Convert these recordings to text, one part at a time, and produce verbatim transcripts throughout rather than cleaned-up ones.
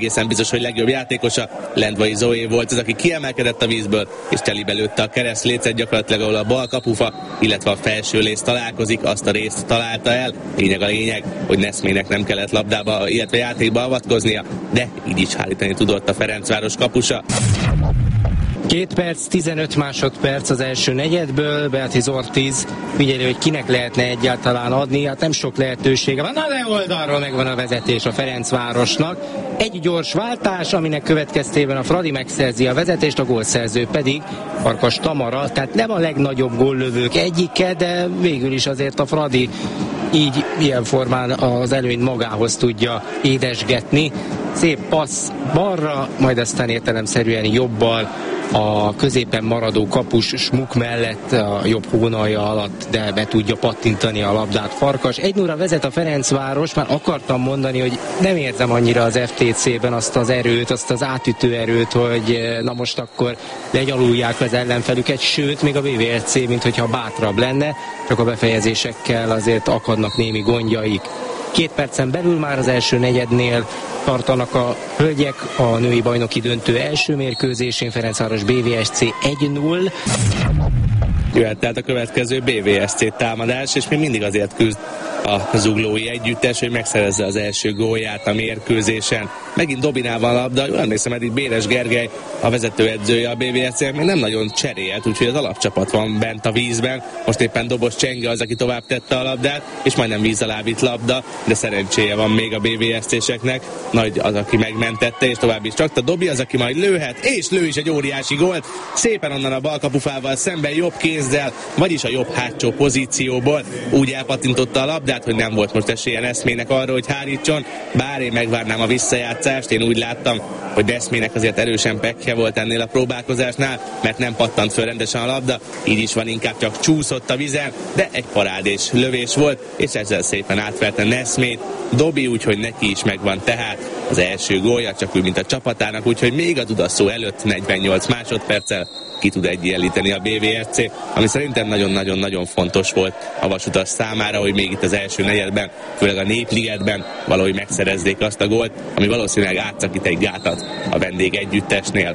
Egészen biztos, hogy legjobb játékosa Lendvai Zoé volt az, aki kiemelkedett a vízből, és telibe lőtte a keresztlécet, gyakorlatilag ahol a bal kapufa, illetve a felső léc találkozik, azt a részt találta el. Lényeg a lényeg, hogy Neszmének nem kellett labdába, illetve játékba avatkoznia, de így is hárítani tudott a Ferencváros kapusa. Két perc, tizenöt másodperc az első negyedből, Beatriz Ortiz figyeli, hogy kinek lehetne egyáltalán adni, hát nem sok lehetősége van, na de oldalról megvan a vezetés a Ferencvárosnak. Egy gyors váltás, aminek következtében a Fradi megszerzi a vezetést, a gólszerző pedig Farkas Tamara, tehát nem a legnagyobb góllövők egyike, de végül is azért a Fradi így ilyen formán az előnyt magához tudja édesgetni. Szép passz balra, majd aztán értelemszerűen jobbal a középen maradó kapus Smuk mellett a jobb hónalja alatt, de be tudja pattintani a labdát Farkas. egy nulla vezet a Ferencváros, már akartam mondani, hogy nem érzem annyira az ef té cében azt az erőt, azt az átütő erőt, hogy na most akkor legyalulják az ellenfelüket, sőt, még a bé vé es cé, mint hogyha bátrabb lenne, csak a befejezésekkel azért akadnak némi gondjaik. Két percen belül már az első negyednél tartanak a hölgyek a női bajnoki döntő első mérkőzésén, Ferencváros bé vé es cé egy null. Jöhet tehát a következő bé vé es cé támadás, és még mindig azért küzd a zuglói együttes, hogy megszerezze az első gólját a mérkőzésen. Megint Dobinával a labda, jól emlékszem, eddig Béres Gergely, a vezetőedzője a bé vé es cé-nek még nem nagyon cserélt, úgyhogy az alapcsapat van bent a vízben. Most éppen Dobos Csenge az, aki tovább tette a labdát, és majdnem víz alá vitt labda, de szerencséje van még a bé vé es cé-seknek. Nagy az, aki megmentette, és tovább is csak a Dobi az, aki majd lőhet, és lő is egy óriási gólt. Szépen onnan a bal kapufával szemben jobb kézzel, vagyis a jobb hátsó pozícióból úgy elpattintotta a labdát, hogy nem volt most esélye Neszmének arra, hogy hárítson, bár én megvárnám a visszajátszást, én úgy láttam, hogy Neszmének azért erősen pekje volt ennél a próbálkozásnál, mert nem pattant föl rendesen a labda, így is van, inkább csak csúszott a vizen, de egy parádés lövés volt, és ezzel szépen átverte Neszmét Dobi, úgyhogy neki is megvan tehát az első gólja, csak úgy, mint a csapatának, úgyhogy még a Dudaszó előtt negyvennyolc másodperccel ki tud egyenlíteni a bé vé es cé, ami szerintem nagyon-nagyon-nagyon fontos volt a Vasutas számára, hogy még itt az első negyedben, főleg a Népligetben valahogy megszerezzék azt a gólt, ami valószínűleg átszakít egy gátat a vendég együttesnél.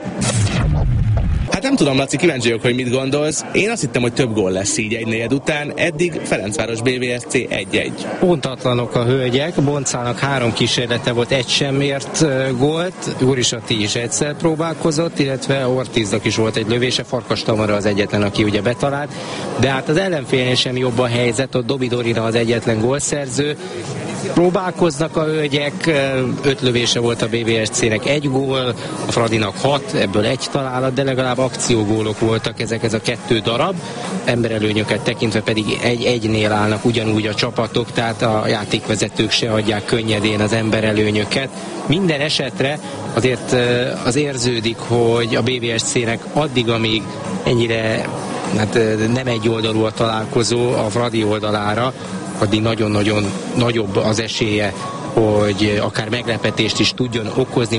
Hát nem tudom, Laci, kíváncsi vagyok, hogy mit gondolsz. Én azt hittem, hogy több gól lesz így egy negyed után. Eddig Ferencváros bé vé es cé egy egy. Pontatlanok a hölgyek. Boncának három kísérlete volt, egy sem ért gólt. Gurisati is egyszer próbálkozott, illetve Ortiznak is volt egy lövése. Farkas Tamara az egyetlen, aki ugye betalált. De hát az ellenfélnél sem jobb a helyzet. Ott Dobi Dorina az egyetlen gólszerző. Próbálkoznak a hölgyek, öt lövése volt a bé vé es cé-nek, egy gól, a Fradinak hat, ebből egy találat, de legalább akciógólok voltak ezek, ez a kettő darab, emberelőnyöket tekintve pedig egy-egynél állnak ugyanúgy a csapatok, tehát a játékvezetők se adják könnyedén az emberelőnyöket. Minden esetre azért az érződik, hogy a bé vé es cé-nek addig, amíg ennyire hát nem egy oldalú a találkozó a Fradi oldalára, addig nagyon-nagyon nagyobb az esélye, hogy akár meglepetést is tudjon okozni.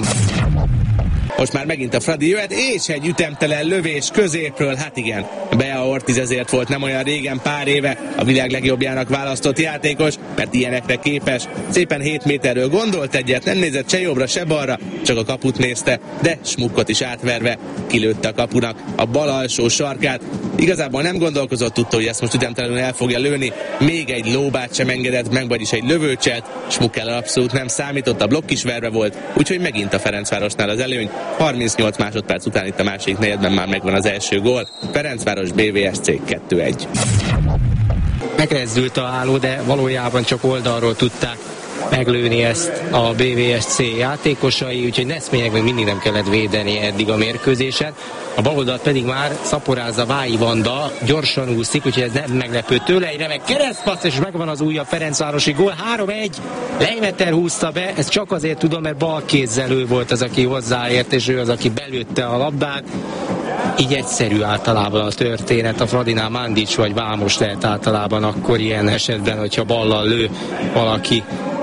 Most már megint a Fradi jöhet, és egy ütemtelen lövés középről, hát igen, Bea Ortiz ezért volt nem olyan régen, pár éve a világ legjobbjának választott játékos, mert ilyenekre képes. Szépen hét méterről gondolt egyet, nem nézett se jobbra, se balra, csak a kaput nézte, de Smukkot is átverve kilőtte a kapunak a bal alsó sarkát. Igazából nem gondolkozott, tudta, hogy ezt most ütemtelenül el fogja lőni, még egy lóbát sem engedett meg, vagyis egy lövőcselt, Smuk ellen abszolút nem számított, a blokk is verve volt, úgyhogy megint a Ferencvárosnál az előny. harmincnyolc másodperc után itt a második negyedben már megvan az első gól. Ferencváros bé vé es cé kettő egy. Megrezdült a háló, de valójában csak oldalról tudták meglőni ezt a bé vé es cé játékosai, úgyhogy Neszménynek még mindig nem kellett védeni eddig a mérkőzésen. A baloldalt pedig már szaporázza Vályi Vanda, gyorsan úszik, úgyhogy ez nem meglepő tőle, egy remek keresztpassz, és megvan az újabb Ferencvárosi gól, három egy, Leimeter húzta be, ezt csak azért tudom, mert bal kézzel ő volt az, aki hozzáért, és ő az, aki belőtte a labdát. Így egyszerű általában a történet, a Fradinál Mandic vagy Vámos lehet általában akkor ilyen esetben, hogyha ballal lő valaki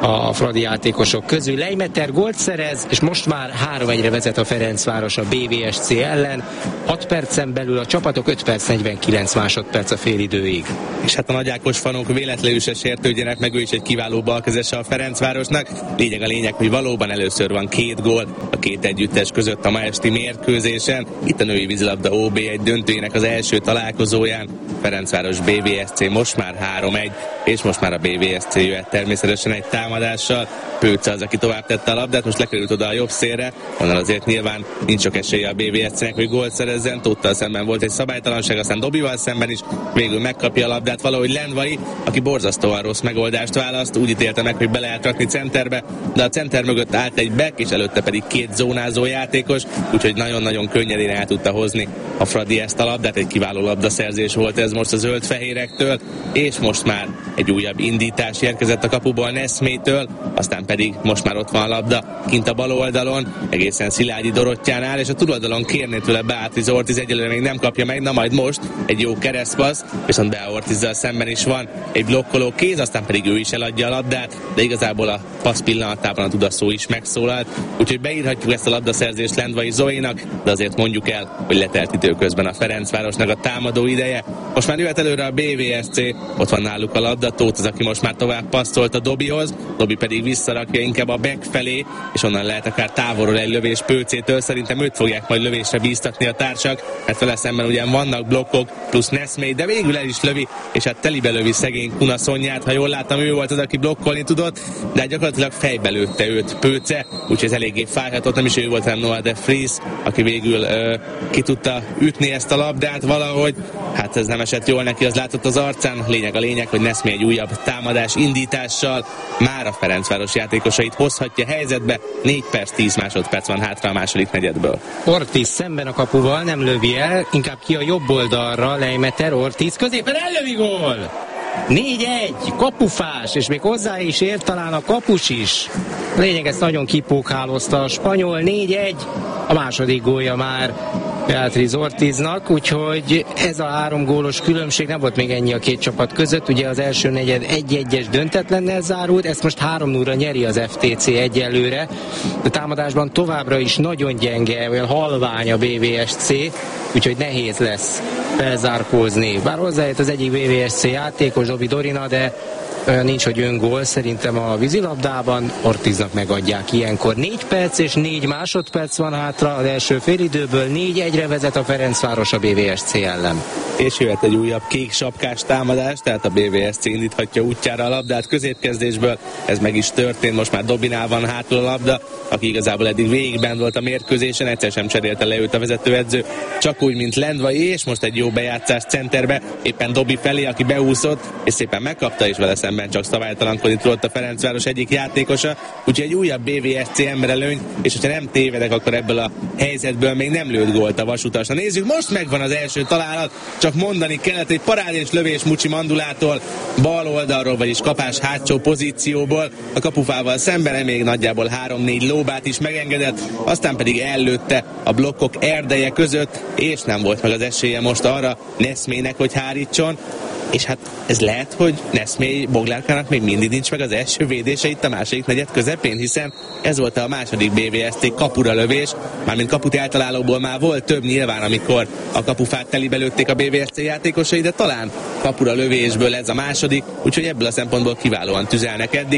a Fradi játékosok közül. Leimeter gólt szerez, és most már három egyre vezet a Ferencváros a bé vé es cé ellen. hat percen belül a csapatok, öt perc negyvenkilenc másodperc a félidőig. És hát a Nagy Ákos fanok véletlenül se sértődjenek meg, ő is egy kiváló balkezese a Ferencvárosnak. Lényeg a lényeg, hogy valóban először van két gól a két együttes között a ma esti mérkőzésen. Itt a női vízilabda ó bé egy döntőjének az első találkozóján. Ferencváros bé vé es cé most már három egy, és most már a bé vé es cé jöhet természetesen egy támadással. Pőce az, aki tovább tette a labdát, most lekerült oda a jobb szélre, onnan azért nyilván nincs sok esélye a bé vé es cének, hogy gólt szerezzen. Tóttal szemben volt egy szabálytalanság, aztán Dobival szemben is végül megkapja a labdát valahogy Lendvai, aki borzasztóan rossz megoldást választ, úgy ítélte meg, hogy be lehet rakni centerbe, de a center mögött állt egy back, és előtte pedig két zónázó játékos, úgyhogy nagyon-nagyon könnyedén el tudta hozni a Fradi ezt a labdát. Egy kiváló labdaszerzés volt ez most a zöld-fehérektől, és most már egy újabb indítás érkezett a kapuból Neszmétől, aztán pedig most már ott van a labda kint a bal oldalon, egészen Szilágyi Dorottyánál, és a túloldalon kérné tőle Beatriz Ortiz, egyelőre még nem kapja meg, na majd most egy jó keresztpassz, viszont Bea Ortizzal szemben is van egy blokkoló kéz, aztán pedig ő is eladja a labdát, de igazából a passz pillanatában a Dudaszó is megszólalt, úgyhogy beírhatjuk ezt a labdaszerzést Lendvai Zoénak, de azért mondjuk el, hogy letelt időközben a Ferencvárosnak a támadó ideje. Most már jöhet előre a bé vé es cé, ott van náluk a labda, Tóth az, aki most már tovább passzolt a Dobihoz, Dobi pedig visszarakja inkább a back felé, és onnan lehet akár távolról egy lövés Pőcétől, szerintem őt fogják majd lövésre bíztatni a társak, mert vele szemben ugyan vannak blokkok, plusz Neszmé, de végül el is lövi, és hát telibe lövi szegény Kuna Szonyát, ha jól láttam, ő volt az, aki blokkolni tudott, de gyakorlatilag fejbe lőtte őt Pőce, úgyhogy ez eléggé fájhatott, nem is ő volt, hanem Noah de Vries, aki végül ö, ki tudta ütni ezt a labdát valahogy, hát ez nem esett jól neki, az látott az arcán. Lényeg a lényeg, hogy Neszmé egy újabb támadás indítással már a Ferencváros játékosait hozhatja helyzetbe. négy perc tíz másodperc van hátra a második negyedből. Ortiz szemben a kapuval, nem lövi el, inkább ki a jobb oldalra, Leimeter, Ortiz középen ellövi, gól! négy egy, kapufás, és még hozzá is ér talán a kapus is. Lényeg, ezt nagyon kipókhálozta a spanyol. négy egy, a második gólja már Beatriz Ortiznak, úgyhogy ez a három gólos különbség, nem volt még ennyi a két csapat között, ugye az első negyed egy egyes döntetlennel zárult, ezt most három nulla nyeri az ef té cé egyelőre, de támadásban továbbra is nagyon gyenge, olyan halvány a bé vé es cé, úgyhogy nehéz lesz felzárkózni. Bár hozzájött az egyik bé vé es cé játékos, Dobi Dorina, de nincs, hogy öngól szerintem a vízilabdában, Ortiznak megadják ilyenkor. négy perc és négy másodperc van hátra az első félidőből, négy egyre vezet a Ferencváros a bé vé es cé ellen. És jöhet egy újabb kék sapkás támadás, tehát a bé vé es cé indíthatja útjára a labdát középkezdésből, ez meg is történt, most már Dobinál van hátul a labda, aki igazából eddig végig bent volt a mérkőzésen, egyszer sem cserélte le őt a vezetőedző, csak úgy, mint Lendvai, és most egy jó bejátszás centerbe, éppen Dobi felé, aki beúszott, és szépen megkapta, és vele szemben csak szabálytalankodni tudott a Ferencváros egyik játékosa, úgyhogy egy újabb bé vé es cé emberelőny, és hogyha nem tévedek, akkor ebből a helyzetből még nem lőtt gólt a Vasutas. Na nézzük, most megvan az első találat, csak mondani kellett, egy parádés lövés Mucsi Mandulától, bal oldalról, vagyis kapás hátsó pozícióból, a kapufával szemben még nagyjából három-négy lóbát is megengedett, aztán pedig ellőtte a blokkok erdeje között, és nem volt meg az esélye most arra Neszmének, hogy hárítson. És hát ez lehet, hogy Neszmé Boglárkának még mindig nincs meg az első védése itt a második negyed közepén, hiszen ez volt a második bé vé es cé kapura lövés, mármint kaput eltalálóból már volt több nyilván, amikor a kapufát telibe lőtték a bé vé es cé játékosai, de talán kapura lövésből ez a második, úgyhogy ebből a szempontból kiválóan tüzelnek eddig.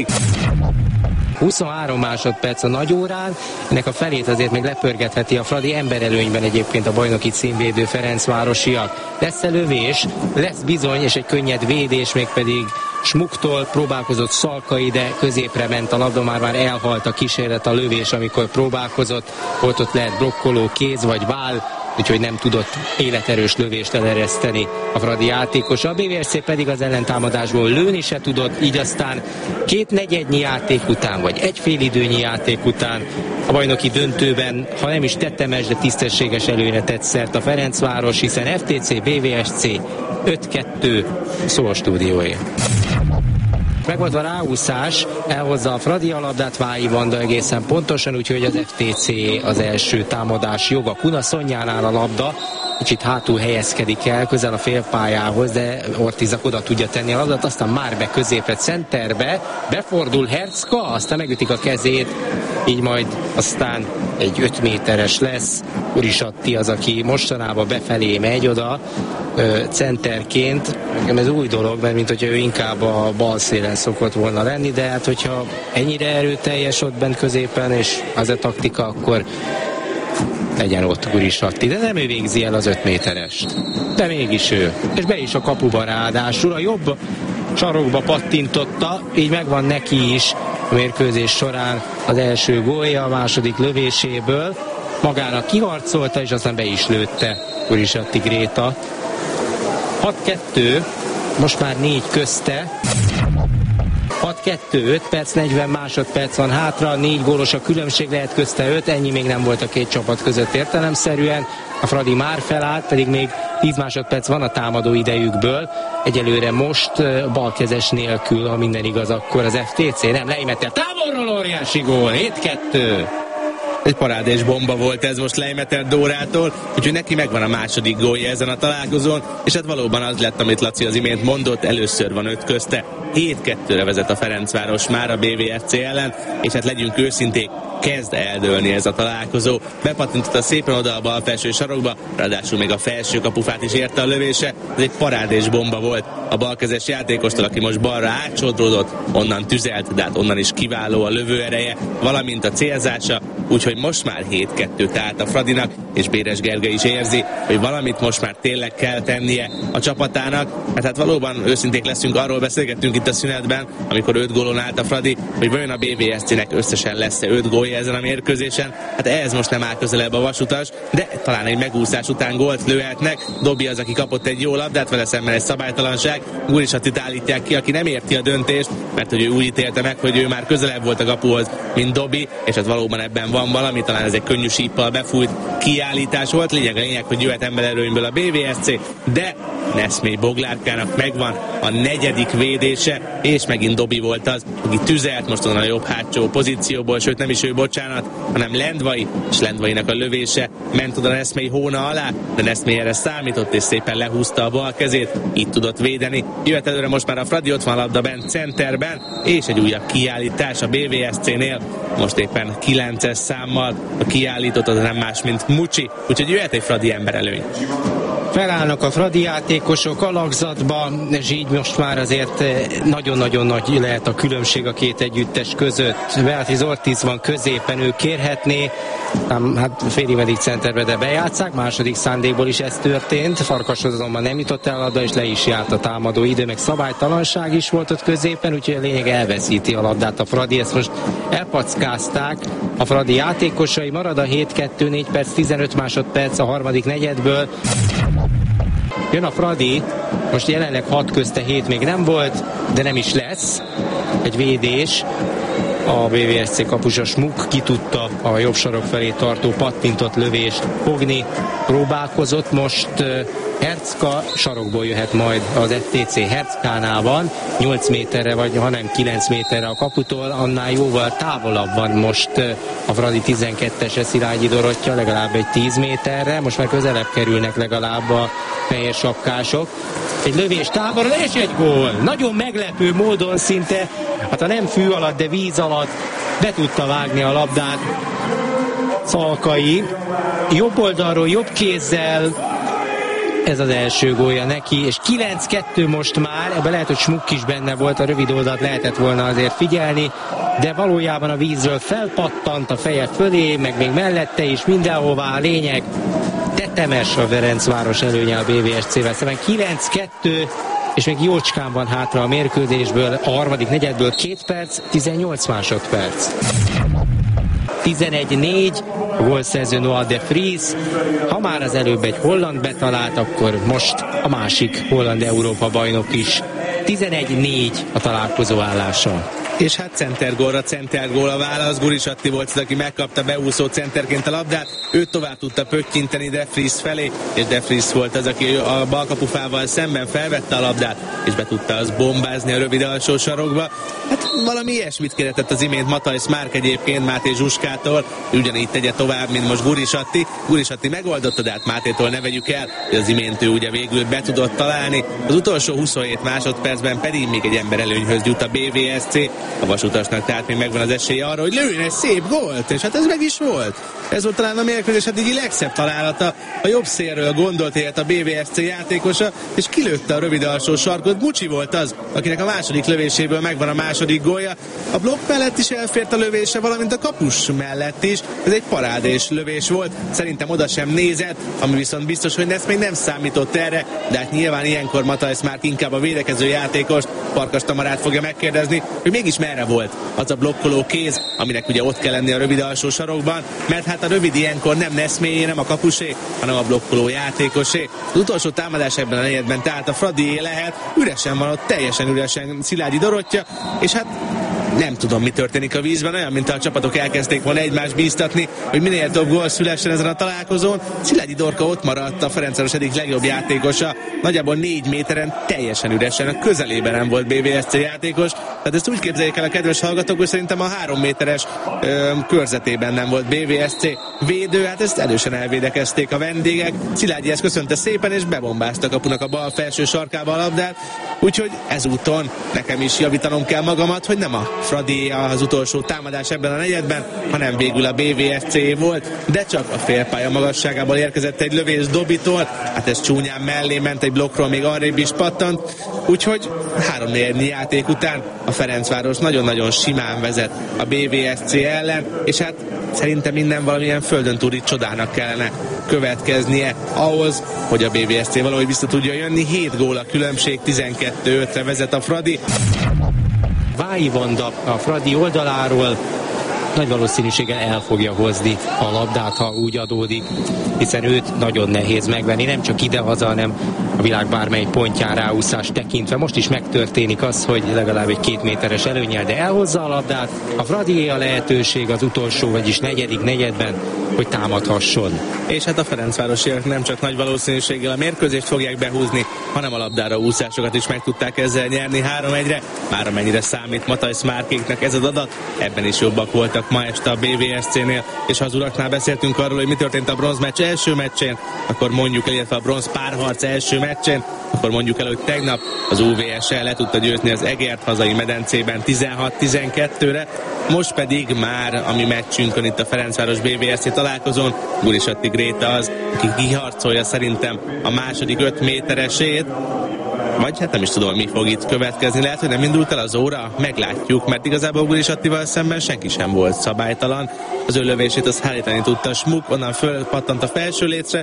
huszonhárom másodperc a nagy órán, ennek a felét azért még lepörgetheti a Fradi, emberelőnyben egyébként a bajnoki címvédő Ferencvárosiak. Lesz a lövés, lesz bizony, és egy könnyed védés, mégpedig Smuktól próbálkozott Szalkai, de középre ment a labda, már már elhalt a kísérlet, a lövés, amikor próbálkozott, volt ott lehet blokkoló kéz vagy váll, úgyhogy nem tudott életerős lövést elereszteni a Fradi játékos. A bé vé es cé pedig az ellentámadásból lőni se tudott, így aztán két negyednyi játék után, vagy egy félidőnyi játék után a bajnoki döntőben, ha nem is tetemes, de tisztességes előnyre tett szert a Ferencváros, hiszen ef té cé, bé vé es cé öt kettő Szól stúdióé. Megvolt a ráúszás, elhozza a Fradi a labdát, Vályi Vanda egészen pontosan, úgyhogy az ef té cé az első támadás joga. Kuna Szonyánál a labda, kicsit hátul helyezkedik el, közel a félpályához, de Ortiz oda tudja tenni a labdát, aztán már be középre, centerbe, befordul Hercka, aztán megütik a kezét, így majd aztán egy öt méteres lesz. Urisatti az, aki mostanában befelé megy oda ö, centerként. Ez új dolog, mert mint hogyha ő inkább a bal szélen szokott volna lenni, de hát hogyha ennyire erőteljes ott bent középen, és az a taktika, akkor legyen ott Urisatti, de nem ő végzi el az öt méterest. De mégis ő. És be is a kapuba ráadásul. A jobb sarokba pattintotta, így megvan neki is a mérkőzés során az első gólja a második lövéséből. Magának kiharcolta, és aztán be is lőtte Urisatti Gréta. hat kettő, most már négy közte. hat kettő, öt perc, negyven másodperc van hátra, négy gólos a különbség, lehet közte öt, ennyi még nem volt a két csapat között értelemszerűen. A Fradi már felállt, pedig még tíz másodperc van a támadó idejükből. Egyelőre most balkezes nélkül, ha minden igaz, akkor az ef té cé nem Leimeter távolról óriási gól, hét kettő. Egy parádés bomba volt ez most Leimeter Dórától, úgyhogy neki megvan a második gólja ezen a találkozón, és hát valóban az lett, amit Laci az imént mondott, először van öt közte. hét kettőre vezet a Ferencváros már a bé vé ef cé ellen, és hát legyünk őszinték, kezd eldőlni ez a találkozó. Bepattintotta szépen oda a bal felső sarokba, ráadásul még a felső kapufát is érte a lövése. Ez egy parádés bomba volt a balkezes játékostól, aki most balra átsodródott, onnan tüzelt, de hát onnan is kiváló a lövőereje, valamint a célzása, úgyhogy most már hét kettő állt a Fradinak, és Béres Gergely is érzi, hogy valamit most már tényleg kell tennie a csapatának. Hát, hát valóban őszinték leszünk, arról beszélgettünk itt a szünetben, amikor öt gólon állt a Fradi, hogy vajon a bé vé es cének összesen lesz-e öt gólja ezen a mérkőzésen. Hát ehhez most nem áll közelebb a vasutas, de talán egy megúszás után gólt lőhetnek. Dobi az, aki kapott egy jó labdát, vele szemben egy szabálytalanság. Urisattit állítják ki, aki nem érti a döntést, mert hogy ő úgy ítélte meg, hogy ő már közelebb volt a kapuhoz, mint Dobi, és hát valóban ebben van valami, talán ez egy könnyű síppal befújt kiállítás volt. Lényeg a lényeg, hogy jöhet embererőnyből a bé vé es cé, de Neszmély Boglárkának megvan a negyedik védése, és megint Dobi volt az, aki tüzelt most onnan a jobb hátsó pozícióból, sőt nem is ő, bocsánat, hanem Lendvai, és Lendvainak a lövése ment oda Neszmély hóna alá, de Neszmély erre számított, és szépen lehúzta a bal kezét, így tudott védeni. Jöhet előre most már a Fradi, ott van a labda bent centerben, és egy újabb kiállítás a bé vé es cénél, most éppen kilences számmal a kiállított, az nem más, mint Mucsi, úgyhogy jöhet egy Fradi emberelőny. Felállnak a Fradi játékosok alakzatba, és így most már azért nagyon-nagyon nagy lehet a különbség a két együttes között. Beatriz Ortiz van középen, ő kérhetné, nem, hát félig meddig centerbe, de bejátszák, második szándékból is ez történt. Farkashoz azonban nem jutott el a labda, és le is járt a támadó idő, meg szabálytalanság is volt ott középen, úgyhogy a lényeg elveszíti a labdát a Fradi. Ezt most elpackázták a Fradi játékosai, marad a hét kettő, négy perc, tizenöt másodperc a harmadik negyedből. Jön a Fradi, most jelenleg hat közte, hét még nem volt, de nem is lesz. Egy védés. A bé vé es cé kapusa Smuk ki tudta a jobb sarok felé tartó pattintott lövést fogni. Próbálkozott most Hercka, sarokból jöhet majd az ef té cé Herckánál van, nyolc méterre vagy hanem kilenc méterre a kaputól, annál jóval távolabb van most a Fradi tizenkettese Szilágyi Dorottya, legalább egy tíz méterre, most már közelebb kerülnek legalább a fehér sapkások. Egy lövés távolra, és egy gól! Nagyon meglepő módon szinte, hát ha nem fű alatt, de víz alatt be tudta vágni a labdát Szalkai. Jobb oldalról, jobb kézzel, ez az első gólja neki, és kilenc kettő most már, ebben lehet, hogy Smuk is benne volt, a rövid oldalt lehetett volna azért figyelni, de valójában a vízről felpattant a feje fölé, meg még mellette is mindenhová, a lényeg tetemes a Ferencváros előnye a bé vé es cével szemben. kilenc kettő, és még jócskán van hátra a mérkőzésből, a harmadik negyedből két perc, tizennyolc másodperc. tizenegy négy, a gólszerző Noah de Vries. Ha már az előbb egy holland betalált, akkor most a másik holland Európa bajnok is. tizenegy négy a találkozó állása. És hát centergólra centergól a válasz. Guris Atti volt az, aki megkapta beúszó centerként a labdát, ő tovább tudta pöttyinteni De Vries felé, és De Vries volt az, aki a balkapufával szemben felvette a labdát, és be tudta az bombázni a rövid alsó sarokba. Hát valami ilyesmit kérdezett az imént Matthijs Márk egyébként Máté Zsuskától, ugyanígy tegye tovább, mint most Guris Atti. Guris Atti megoldotta, de hát Mátétól ne vegyük el, hogy az imént ő ugye végül be tudott találni. Az utolsó huszonhét másodpercben pedig még egy ember előnyhöz jut a bé vé es cé. A Vasutasnak tehát még megvan az esélye arra, hogy lőjön egy szép gólt, és hát ez meg is volt. Ez volt talán a mérkőzés eddigi legszebb találata. A jobb szélről gondolt élt a bé vé es cé játékosa, és kilőtte a rövid alsó sarkot. Mucsi volt az, akinek a második lövéséből megvan a második gólja. A blokk mellett is elfért a lövése, valamint a kapus mellett is. Ez egy parádés lövés volt. Szerintem oda sem nézett, ami viszont biztos, hogy Nesz még nem számított erre, de hát nyilván ilyenkor Matthijs Márk inkább a védekező játékos, Farkas Tamarát fogja megkérdezni, hogy mégis merre volt az a blokkoló kéz, aminek ugye ott kell lenni a rövid alsó sarokban, mert hát a rövid ilyenkor nem Neszméjé, nem a kapusé, hanem a blokkoló játékosé. Az utolsó támadás ebben a negyedben tehát a Fradié lehet, üresen van ott, teljesen üresen Szilágyi Dorottya, és hát nem tudom, mi történik a vízben, olyan, mint a csapatok elkezdték volna egymást bíztatni, hogy minél több gól szülessen ezen a találkozón. Szilágyi Dorka ott maradt, a Ferencváros egyik legjobb játékosa, nagyjából négy méteren, teljesen üresen, a közelében nem volt bé vé es cé játékos, tehát ezt úgy képzeljék el a kedves hallgatók, hogy szerintem a három méteres ö, körzetében nem volt bé vé es cé védő, hát ezt erősen elvédekezték a vendégek. Szilágyi ezt köszönte szépen, és bebombázta kapunak a bal felső sarkába a labdát, úgyhogy ezúton nekem is javítanom kell magamat, hogy nem a Fradi az utolsó támadás ebben a negyedben, hanem végül a bé vé es cé volt, de csak a félpálya magasságából érkezett egy lövés Dobitól, hát ez csúnyán mellé ment, egy blokkról még arrébb is pattant, úgyhogy három négy játék után a Ferencváros nagyon-nagyon simán vezet a bé vé es cé ellen, és hát szerintem minden valamilyen földön túli csodának kellene következnie ahhoz, hogy a bé vé es cé valahogy vissza tudja jönni. hét gól a különbség, tizenkettő ötre vezet a Fradi. Vályi Vanda a Fradi oldaláról nagy valószínűséggel el fogja hozni a labdát, ha úgy adódik, hiszen őt nagyon nehéz megvenni, nem csak idehaza, hanem a világ bármely pontján ráúszás tekintve. Most is megtörténik az, hogy legalább egy két méteres előnnyel, de elhozza a labdát. A Fradié a lehetőség az utolsó, vagyis negyedik negyedben, hogy támadhasson. És hát a Ferencvárosiak nem csak nagy valószínűséggel a mérkőzést fogják behúzni, hanem a labdára úszásokat is meg tudták ezzel nyerni három egyre. Már amennyire számít Matthijs Márkéknak ez az adat, ebben is jobbak voltak ma este a bé vé es cé-nél, és ha az uraknál beszéltünk arról, hogy mi történt a bronzmeccs első meccsén, akkor mondjuk el, illetve a bronz párharc első meccsén, akkor mondjuk el, hogy tegnap az u vé es-el le tudta győzni az Egert hazai medencében tizenhat tizenkettőre, most pedig már a mi meccsünkön itt a Ferencváros bé vé es cé találkozón Guris Atti Gréta az, aki kiharcolja szerintem a második öt méteresét, vagy hát nem is tudom, mi fog itt következni. Lehet, hogy nem indult el az óra, meglátjuk, mert igazából Guris Attival szemben senki sem volt szabálytalan. Az ő lövését az állítani tudta Smuk, onnan fölpattant a felső létre.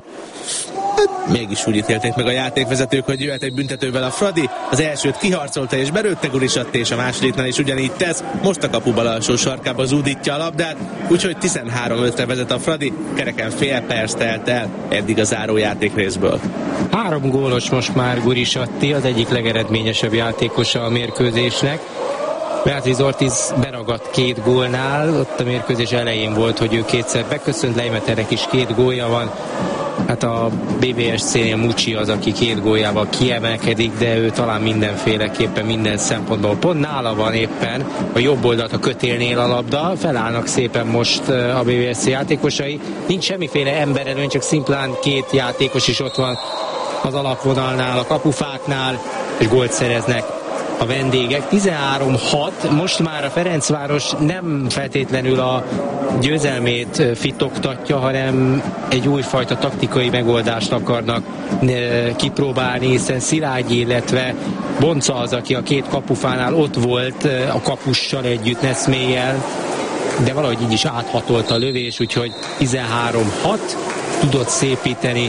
Hát, mégis úgy ítélték meg a játékvezetők, hogy jöhet egy büntetővel a Fradi. Az elsőt kiharcolta és berőtte Guris Atti, és a másodiknál is ugyanígy tesz. Most a kapubal alsó sarkába zúdítja a labdát, úgyhogy tizenhárom ötre vezet a Fradi. Kereken fél perc telt el eddig a zárójáték részből. Három gólos most már Guris Atti, az egyik legeredményesebb játékosa a mérkőzésnek. Beatriz Ortiz beragadt két gólnál, ott a mérkőzés elején volt, hogy ő kétszer beköszönt, Leimeternek is két gólja van. Hát a bé vé es cé-nél Mucsi az, aki két góljával kiemelkedik, de ő talán mindenféleképpen minden szempontból pont nála van éppen a jobb oldalt a kötélnél a labda, felállnak szépen most a bé vé es cé játékosai, nincs semmiféle emberelőny, csak szimplán két játékos is ott van az alapvonalnál, a kapufáknál, és gólt szereznek a vendégek. tizenhárom hat, most már a Ferencváros nem feltétlenül a győzelmét fitoktatja, hanem egy újfajta taktikai megoldást akarnak kipróbálni, hiszen Szilágyi, illetve Bonca az, aki a két kapufánál ott volt a kapussal együtt, Neszméjjel, de valahogy így is áthatolt a lövés, úgyhogy tizenhárom hat tudott szépíteni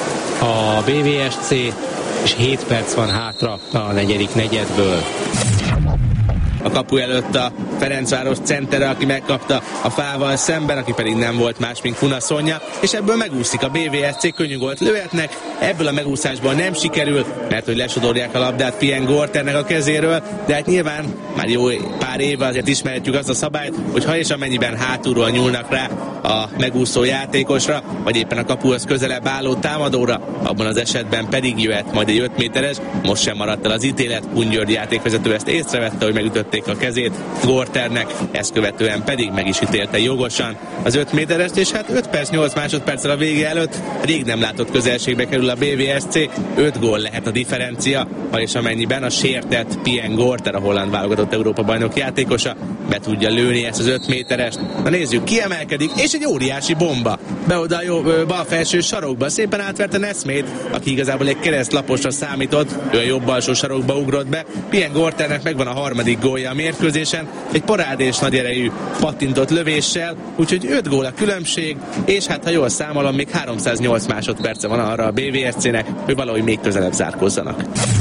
a bé vé es cé, és hét perc van hátra a negyedik negyedből. A kapu előtt a Ferencváros centere, aki megkapta a fával szemben, aki pedig nem volt más, mint Kuna Szonya, és ebből megúszik a bé vé es cé, könnyű gólt lőhetnek, ebből a megúszásból nem sikerül, mert hogy lesodorják a labdát Pien Gorternek a kezéről, de hát nyilván már jó pár éve azért ismerhetjük azt a szabályt, hogy ha és amennyiben hátulról nyúlnak rá a megúszó játékosra, vagy éppen a kapuhoz közelebb álló támadóra, abban az esetben pedig jöhet majd egy öt méteres, most sem maradt el az ítélet, Kun György játékvezető ezt észrevette, hogy megütötték a kezét Gorternek, ezt követően pedig meg is ítélte jogosan az öt méterest, és hát öt perc nyolc másodperccel a vége előtt rég nem látott közelségbe kerül a bé vé es cé, öt gól lehet a differencia, ha és amennyiben a sértett Pien Gorter, a holland válogatott Európa-bajnok játékosa be tudja lőni ezt az öt méterest. Na nézzük, kiemelkedik, és egy óriási bomba. Be oda a jó, bal felső sarokba, szépen átverte Nesmét, aki igazából egy keresztlaposra számított, ő a jobb alsó sarokba ugrott be. Pien Gorternek megvan a harmadik gólja a mérkőzésen, egy parádés nagy erejű pattintott lövéssel, úgyhogy öt gól a különbség, és hát ha jól számolom, még háromszáznyolc másodperce van arra a bé vé es cének, hogy valahogy még közelebb zárkózzanak.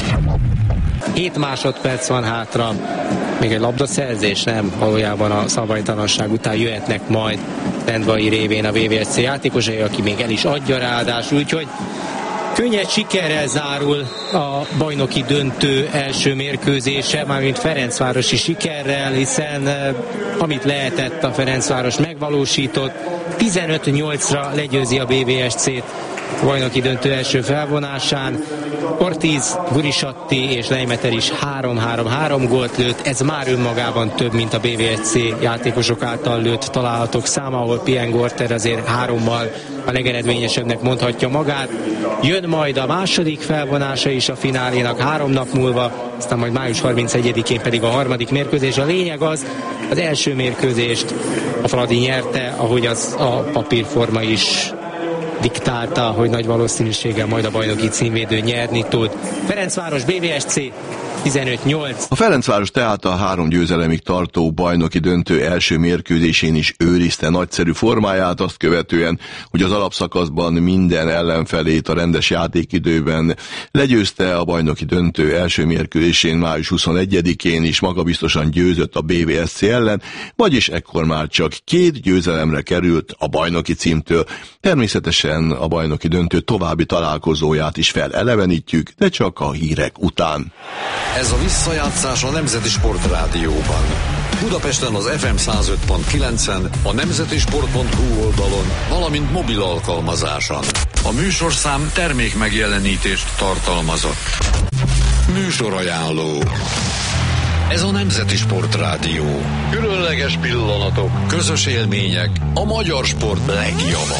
hét másodperc van hátra, még egy labdaszerzés, nem, valójában a szabálytalanság után jöhetnek majd Lendvai révén a bé vé es cé játékosai, aki még el is adja ráadásul, úgyhogy könnyed sikerrel zárul a bajnoki döntő első mérkőzése, mármint Ferencvárosi sikerrel, hiszen amit lehetett, a Ferencváros megvalósított, tizenöt nyolcra legyőzi a bé vé es cét bajnoki döntő első felvonásán. Ortiz, Gurisatti és Leimeter is három-három-három gólt lőtt, ez már önmagában több, mint a bé vé es cé játékosok által lőtt találatok száma, ahol Pien Gorter azért hárommal a legeredményesebbnek mondhatja magát. Jön majd a második felvonása is a finálénak három nap múlva, aztán majd május harmincegyedikén pedig a harmadik mérkőzés. A lényeg az, az első mérkőzést a Fradi nyerte, ahogy az a papírforma is diktálta, hogy nagy valószínűséggel majd a bajnoki címvédő nyerni tud. Ferencváros bé vé es cé tizenöt nyolc. A Ferencváros tehát a három győzelemig tartó bajnoki döntő első mérkőzésén is őrizte nagyszerű formáját, azt követően, hogy az alapszakaszban minden ellenfelét a rendes játékidőben legyőzte, a bajnoki döntő első mérkőzésén május huszonegyedikén is magabiztosan győzött a bé vé es cé ellen, vagyis ekkor már csak két győzelemre került a bajnoki címtől. Természetesen a bajnoki döntő további találkozóját is felelevenítjük, de csak a hírek után. Ez a visszajátszás a Nemzeti Sport Rádióban. Budapesten az ef em száz öt pont kilencen, a nemzeti sport pont hu oldalon, valamint mobil alkalmazáson. A műsorszám termék megjelenítést tartalmazott. Műsorajánló. Ez a Nemzeti Sport Rádió. Különleges pillanatok, közös élmények, a magyar sport legjava.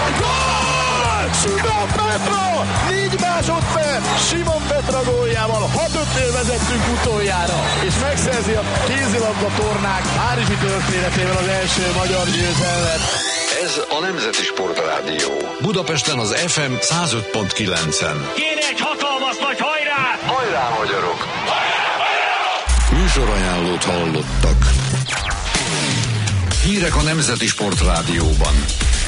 Simon Petra! négy másodperc! Simon Petra góljával hat ötnél vezettünk utoljára, és megszerzi a kézilabda tornák párizsi történetében az első magyar győzelmet. Ez a Nemzeti Sport Rádió. Budapesten az ef em száz öt pont kilencen. Kéne egy hatalmas nagy hajrá! Hajrá, magyarok! Műsorajánlót hallottak. Hírek a Nemzeti Sport Rádióban.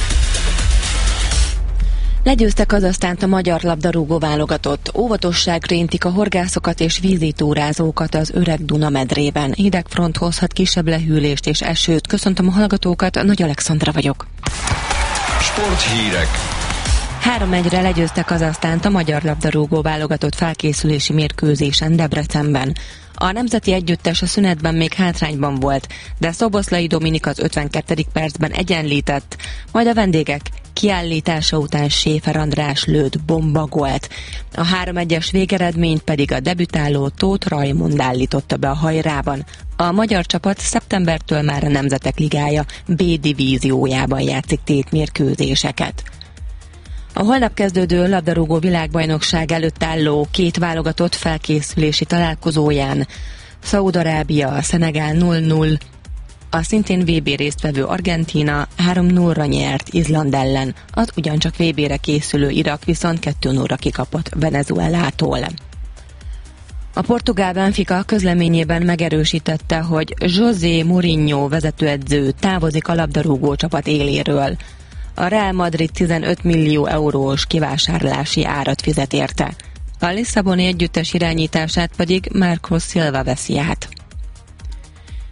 Legyőzte Kazahsztánt a magyar labdarúgó válogatott. Óvatosságra intik a horgászokat és vízitúrázókat az öreg Duna medrében. Hideg front hozhat kisebb lehűlést és esőt. Köszöntöm a hallgatókat, Nagy Alexandra vagyok. Sporthírek. három egyre legyőzte Kazahsztánt a magyar labdarúgó válogatott felkészülési mérkőzésen Debrecenben. A nemzeti együttes a szünetben még hátrányban volt, de Szoboszlai Dominik az ötvenkettedik percben egyenlített, majd a vendégek kiállítása után Séfer András lőtt bombagolt. A három egyes végeredményt pedig a debütáló Tóth Rajmund állította be a hajrában. A magyar csapat szeptembertől már a Nemzetek Ligája B divíziójában játszik tétmérkőzéseket. A holnap kezdődő labdarúgó világbajnokság előtt álló két válogatott felkészülési találkozóján Szaúd-Arábia, Szenegál nulla null, a szintén vé bé résztvevő Argentína három nullra nyert Izland ellen, az ugyancsak vé bére készülő Irak viszont kettő nullra kikapott Venezuelától. A portugál Benfica közleményében megerősítette, hogy José Mourinho vezetőedző távozik a labdarúgó csapat éléről. A Real Madrid tizenöt millió eurós kivásárlási árat fizet érte. A Lisszaboni együttes irányítását pedig Marcos Silva veszi át.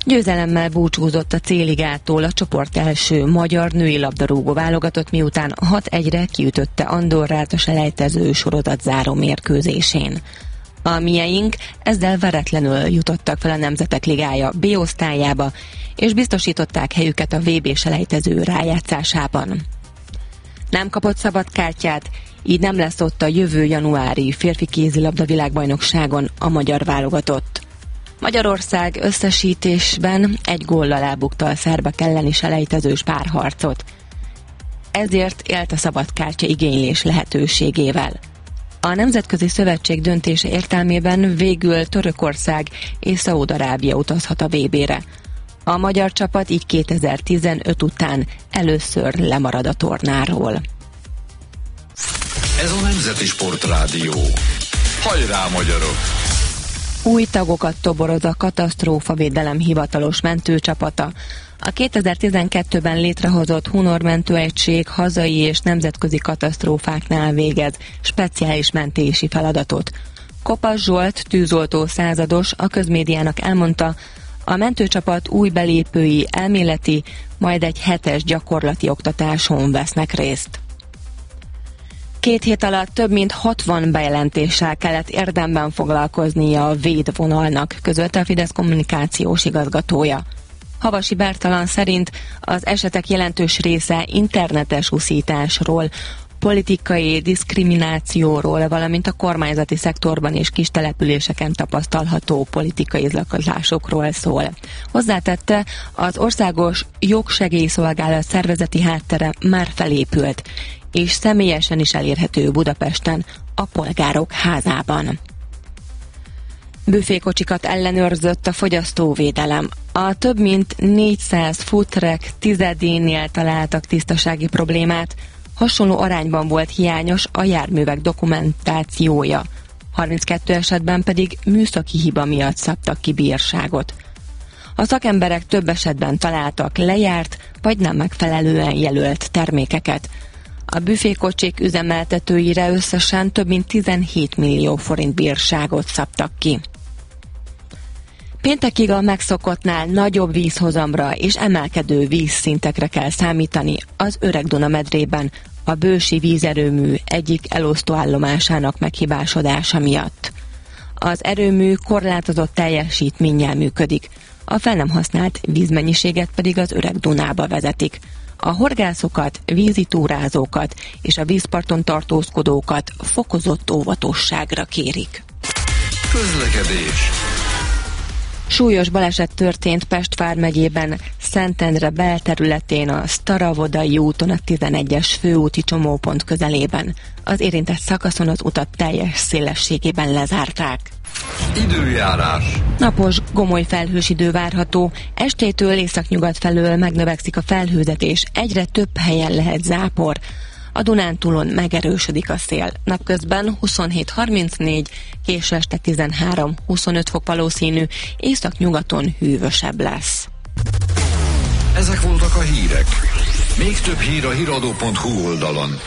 Győzelemmel búcsúzott a céligától a csoport első magyar női labdarúgó válogatott, miután hat egyre kiütötte Andorrát a selejtező sorozat záró mérkőzésén. A mieink ezzel veretlenül jutottak fel a Nemzetek Ligája B osztályába, és biztosították helyüket a vé bé selejtező rájátszásában. Nem kapott szabad kártyát, így nem lesz ott a jövő januári férfi kézilabda világbajnokságon a magyar válogatott. Magyarország összesítésben egy góllal elbukta a szerbek elleni selejtezős párharcot. Ezért élt a szabadkártya igénylés lehetőségével. A Nemzetközi Szövetség döntése értelmében végül Törökország és Szaúd-Arábia utazhat a vé bére. A magyar csapat így kétezer-tizenöt után először lemarad a tornáról. Ez a Nemzeti Sportrádió. Hajrá, magyarok! Új tagokat toboroz a Katasztrófavédelem hivatalos mentőcsapata. A kétezer-tizenkettőben létrehozott Hunor mentőegység hazai és nemzetközi katasztrófáknál végez speciális mentési feladatot. Kopasz Zsolt, tűzoltó százados a közmédiának elmondta, a mentőcsapat új belépői elméleti, majd egy hetes gyakorlati oktatáson vesznek részt. Két hét alatt több mint hatvan bejelentéssel kellett érdemben foglalkoznia a védvonalnak, közölte a Fidesz kommunikációs igazgatója. Havasi Bertalan szerint az esetek jelentős része internetes uszításról, politikai diszkriminációról, valamint a kormányzati szektorban és kis településeken tapasztalható politikai zaklatásokról szól. Hozzátette, az Országos Jogsegélyszolgálat szervezeti háttere már felépült, és személyesen is elérhető Budapesten, a Polgárok Házában. Büfékocsikat ellenőrzött a fogyasztóvédelem. A több mint négyszáz foodtruck tizedénél találtak tisztasági problémát, hasonló arányban volt hiányos a járművek dokumentációja. harminckettő esetben pedig műszaki hiba miatt szabtak ki bírságot. A szakemberek több esetben találtak lejárt vagy nem megfelelően jelölt termékeket. A büfékocsik üzemeltetőire összesen több mint tizenhét millió forint bírságot szabtak ki. Péntekig a megszokottnál nagyobb vízhozamra és emelkedő vízszintekre kell számítani az Öreg-Duna medrében a Bősi vízerőmű egyik elosztóállomásának meghibásodása miatt. Az erőmű korlátozott teljesítménnyel működik, a fel nem használt vízmennyiséget pedig az Öreg-Dunába vezetik. A horgászokat, vízitúrázókat és a vízparton tartózkodókat fokozott óvatosságra kérik. Közlekedés. Súlyos baleset történt Pest vármegyében, Szentendre belterületén a Staravodai úton a tizenegyes főúti csomópont közelében. Az érintett szakaszon az utat teljes szélességében lezárták. Időjárás. Napos, gomoly felhős idő várható, estétől északnyugat felől megnövekszik a felhőzetés, egyre több helyen lehet zápor. A Dunántúlon megerősödik a szél. Napközben huszonhét harmincnégy, késő este tizenhárom huszonöt fok valószínű, északnyugaton hűvösebb lesz. Ezek voltak a hírek. Még több hír a híradó pont hu oldalon.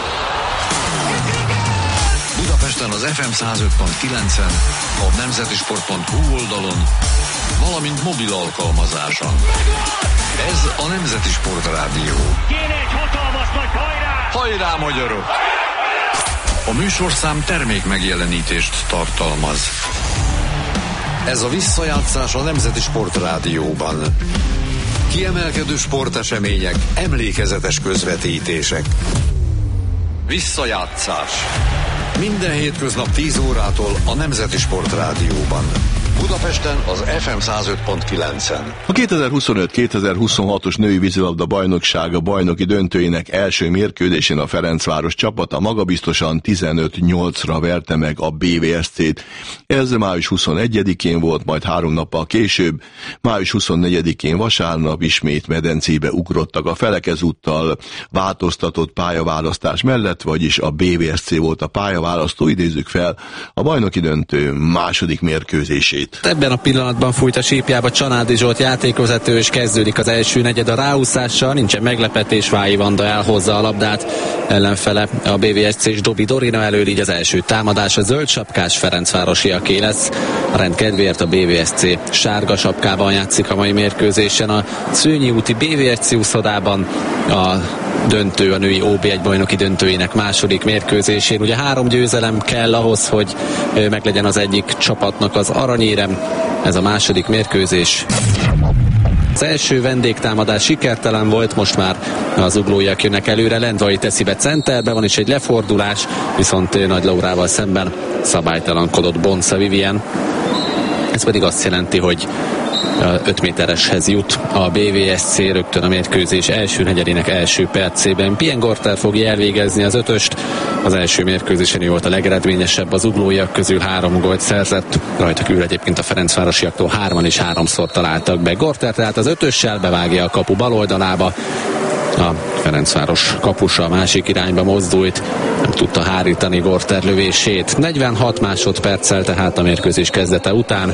Budapesten az ef em száz öt pont kilencen, a nemzetisport pont hu oldalon, valamint mobil alkalmazáson. Ez a Nemzeti Sportrádió. Kéne egy hatalmas nagy hajrá! Hajrá, magyarok! A műsorszám termék megjelenítést tartalmaz. Ez a visszajátszás a Nemzeti Sportrádióban. Kiemelkedő sportesemények, emlékezetes közvetítések. Visszajátszás. Minden hétköznap tíz órától a Nemzeti Sportrádióban. Budapesten az ef em száz öt pont kilencen. A kétezer-huszonöt kétezer-huszonhatos női vízilabda bajnoksága bajnoki döntőjének első mérkőzésén a Ferencváros csapata magabiztosan tizenöt nyolcra verte meg a bé vé es cét. Ez május huszonegyedikén volt, majd három nappal később, május huszonnegyedikén vasárnap ismét medencébe ugrottak a felek, ezúttal változtatott pályaválasztás mellett, vagyis a bé vé es cé volt a pályaválasztó, idézzük fel a bajnoki döntő második mérkőzését. Zsolit. Ebben a pillanatban fújt a sípjába Csanádi Zsolt játékvezető, és kezdődik az első negyed a ráúszással. Nincsen meglepetés, Vályi Vanda elhozza a labdát, ellenfele a bé vé es cés Dobi Dorina elől, így az első támadás a zöld sapkás Ferencvárosiaké lesz. A rend kedvéért a bé vé es cé sárga sapkában játszik a mai mérkőzésen. A Szőnyi úti bé vé es cé úszodában a döntő, a női ó bé egy bajnoki döntőjének második mérkőzésén. Ugye három győzelem kell ahhoz, hogy meglegyen az egyik csapatnak az aranyérem. Ez a második mérkőzés. Az első vendégtámadás sikertelen volt, most már az zuglóiak jönnek előre, Lendvai teszi be centerbe, van is egy lefordulás, viszont Nagy Laurával szemben szabálytalankodott Bonca Vivien. Ez pedig azt jelenti, hogy öt métereshez jut a bé vé es cé rögtön a mérkőzés első negyedének első percében. Pien Gorter fogja elvégezni az ötöst. Az első mérkőzésen volt a legeredményesebb az zuglóiak közül, három gólt szerzett. Rajta kívül egyébként a ferencvárosiaktól hárman és háromszor találtak be. Gorter tehát az ötössel bevágja a kapu bal oldalába. A Ferencváros kapusa a másik irányba mozdult, nem tudta hárítani Gorter lövését. negyvenhat másodperccel tehát a mérkőzés kezdete után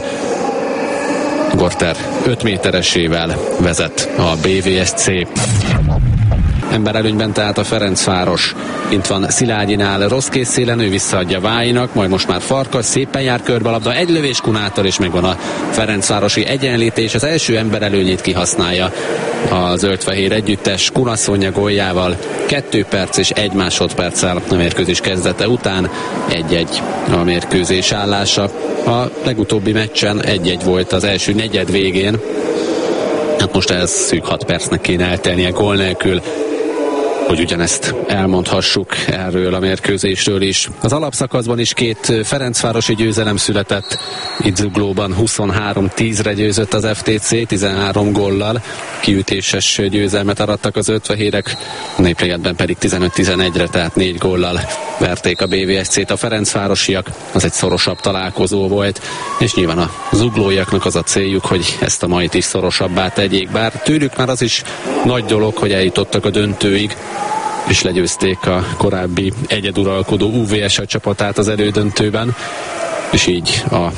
Gorter öt méteresével vezet a bé vé es cé. Emberelőnyben tehát a Ferencváros. Itt van Szilágyinál, rossz készszélen, ő visszaadja Vályinak, majd most már Farkas szépen jár körbe a labda, egy lövés Kunától, és megvan a ferencvárosi egyenlítés. Az első emberelőnyét kihasználja a zöld-fehér együttes Kunaszonja góljával. Kettő perc és egy másodperccel a mérkőzés kezdete után egy-egy a mérkőzés állása. A legutóbbi meccsen egy-egy volt az első negyed végén. Hát most ez szűk hat percnek kéne eltelnie gól nélkül, hogy ugyanezt elmondhassuk erről a mérkőzésről is. Az alapszakaszban is két ferencvárosi győzelem született. Itt Zuglóban huszonhárom tízre győzött az ef té cé, tizenhárom góllal. Kiütéses győzelmet arattak az ötfehérek, a Népligetben pedig tizenöt tizenegyre, tehát négy góllal verték a bé vé es cét a ferencvárosiak. Az egy szorosabb találkozó volt, és nyilván a zuglóiaknak az a céljuk, hogy ezt a mait is szorosabbá tegyék, bár tőlük már az is nagy dolog, hogy eljutottak a döntőig, és legyőzték a korábbi egyeduralkodó u vé es csapatát az elődöntőben, és így a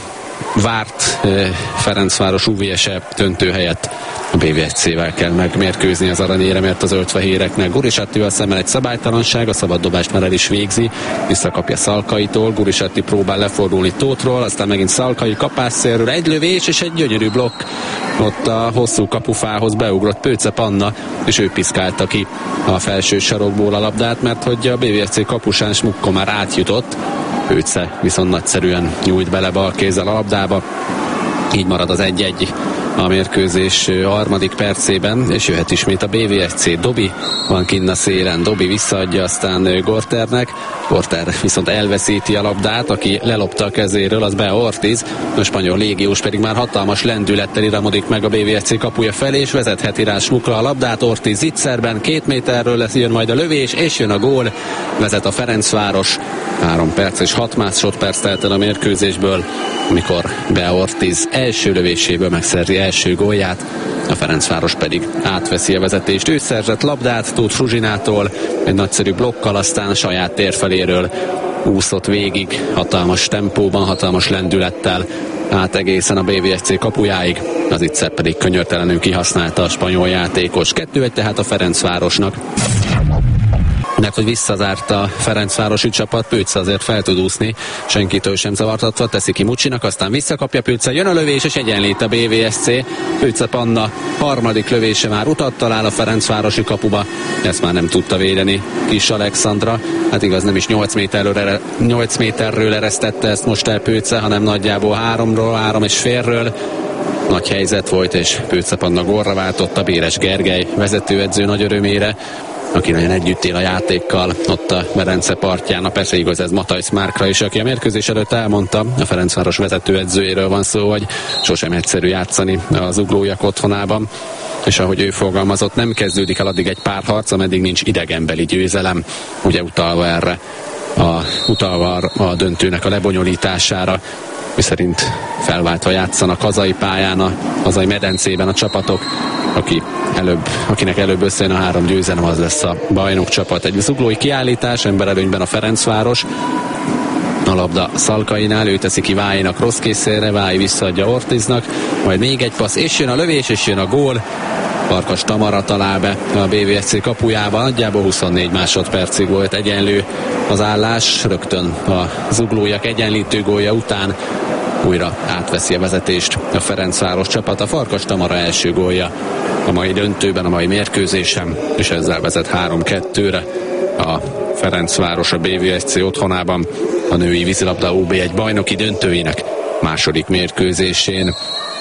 várt eh, Ferencváros u vé es döntő helyett a bé vé es cével kell megmérkőzni az aranyéremért az zöld-fehéreknek. Gurisattival szemben egy szabálytalanság, a szabaddobást már el is végzi, visszakapja Szalkaitól, Gurisatti próbál lefordulni Tóthról, aztán megint Szalkai kapásszélről, egy lövés és egy gyönyörű blokk. Ott a hosszú kapufához beugrott Pőce Panna, és ő piszkálta ki a felső sarokból a labdát, mert hogy a bé vé es cé kapusán Smukko már átjutott, Pőce viszont nagyszerűen nyújt bele bal kézzel a labdába. Így marad az egy-egy a mérkőzés harmadik percében, és jöhet ismét a bé vé es cé. Dobi van kinn a szélen, Dobi visszaadja aztán Gorternek, Gorter viszont elveszíti a labdát, aki lelopta a kezéről, az Bea Ortiz, a spanyol légiós pedig már hatalmas lendülettel iramodik meg a bé vé es cé kapuja felé, és vezetheti rá Smukra a labdát. Ortiz zicserben, két méterről lesz, jön majd a lövés, és jön a gól, vezet a Ferencváros. Három perc és hat másodperc telt el a mérkőzésből, amikor Bea Ortiz első lövéséből megszerzi első gólját, a Ferencváros pedig átveszi a vezetést. Ő szerzett labdát Tóth Fruzsinától, egy nagyszerű blokkal, aztán a saját térfeléről úszott végig, hatalmas tempóban, hatalmas lendülettel át egészen a bé vé es cé kapujáig, az Itzer pedig könyörtelenül kihasználta a spanyol játékos. kettő egy tehát a Ferencvárosnak. Mert hogy visszazárt a ferencvárosi csapat, Pőce azért fel tud úszni, senkitől sem zavartatva, teszi ki Mucsinak, aztán visszakapja Pőce, jön a lövés, és egyenlít a bé vé es cé. Pőce Panna harmadik lövése már utat talál a ferencvárosi kapuba, ezt már nem tudta védeni Kis Alexandra, hát igaz nem is nyolc méterről, nyolc méterről eresztette ezt most el Pőce, hanem nagyjából háromról, három és félről. Nagy helyzet volt, és Pőce Panna gólra váltotta, Béres Gergely vezetőedző nagy örömére, aki nagyon együtt él a játékkal ott a Berence partján. Persze igaz ez Matajsz Márkra is, aki a mérkőzés előtt elmondta, a Ferencváros vezetőedzőjéről van szó, hogy sosem egyszerű játszani az zuglóiak otthonában, és ahogy ő fogalmazott, nem kezdődik el addig egy párharc, ameddig nincs idegenbeli győzelem, ugye utalva erre, a, utalva a döntőnek a lebonyolítására, miszerint felváltva játszanak hazai pályán, a hazai medencében a csapatok, aki előbb, akinek előbb összejön a három győzelem, az lesz a bajnok csapat. Egy zuglói kiállítás, emberelőnyben a Ferencváros, A labda Szalkainál, ő teszi ki Váinak rossz készélre, Vái visszaadja Ortiznak, majd még egy passz, és jön a lövés, és jön a gól. Farkas Tamara talál be a bé vé es cé kapujába, nagyjából huszonnégy másodpercig volt egyenlő az állás, rögtön a zuglóiak egyenlítő gólja után újra átveszi a vezetést a Ferencváros csapat. A Farkas Tamara első gólja a mai döntőben, a mai mérkőzésen, és ezzel vezet három kettőre a Ferencváros a bé vé es cé otthonában a női vízilabda ó bé egy bajnoki döntőinek második mérkőzésén.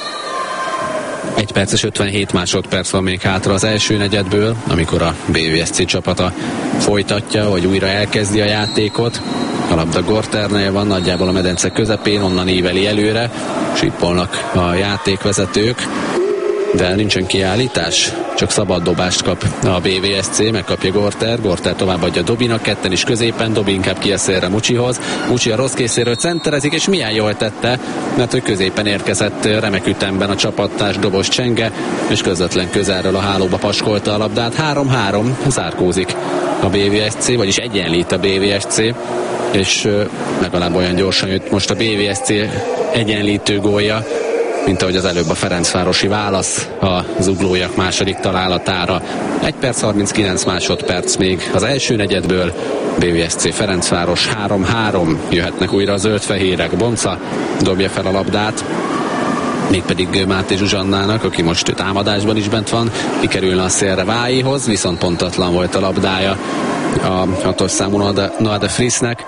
Egy perc és ötvenhét másodperc van még hátra az első negyedből, amikor a bé vé es cé csapata folytatja, vagy újra elkezdi a játékot. A labda Gorternél van, nagyjából a medence közepén, onnan íveli előre, sippolnak a játékvezetők, de nincsen kiállítás, csak szabad dobást kap a bé vé es cé, megkapja Gorter, Gorter továbbadja Dobinak, ketten is középen, Dobi inkább ki a szélre Mucsihoz, Mucsi a rossz készéről centerezik, és milyen jól tette, mert hogy középen érkezett remek ütemben a csapattárs Dobos Csenge, és közvetlen közelről a hálóba paskolta a labdát. három három zárkózik a bé vé es cé, vagyis egyenlít a bé vé es cé, és legalább olyan gyorsan jött most a bé vé es cé egyenlítő gólja, mint ahogy az előbb a ferencvárosi válasz a zuglóiak második találatára. egy perc harminckilenc másodperc még az első negyedből. bé vé es cé Ferencváros három három, jöhetnek újra a zöld-fehérek. Bonca dobja fel a labdát, mégpedig Máté Zsuzsannának, aki most támadásban is bent van, kikerülne a szélre Váihoz, viszont pontatlan volt a labdája a hatos számú Noade Frisznek.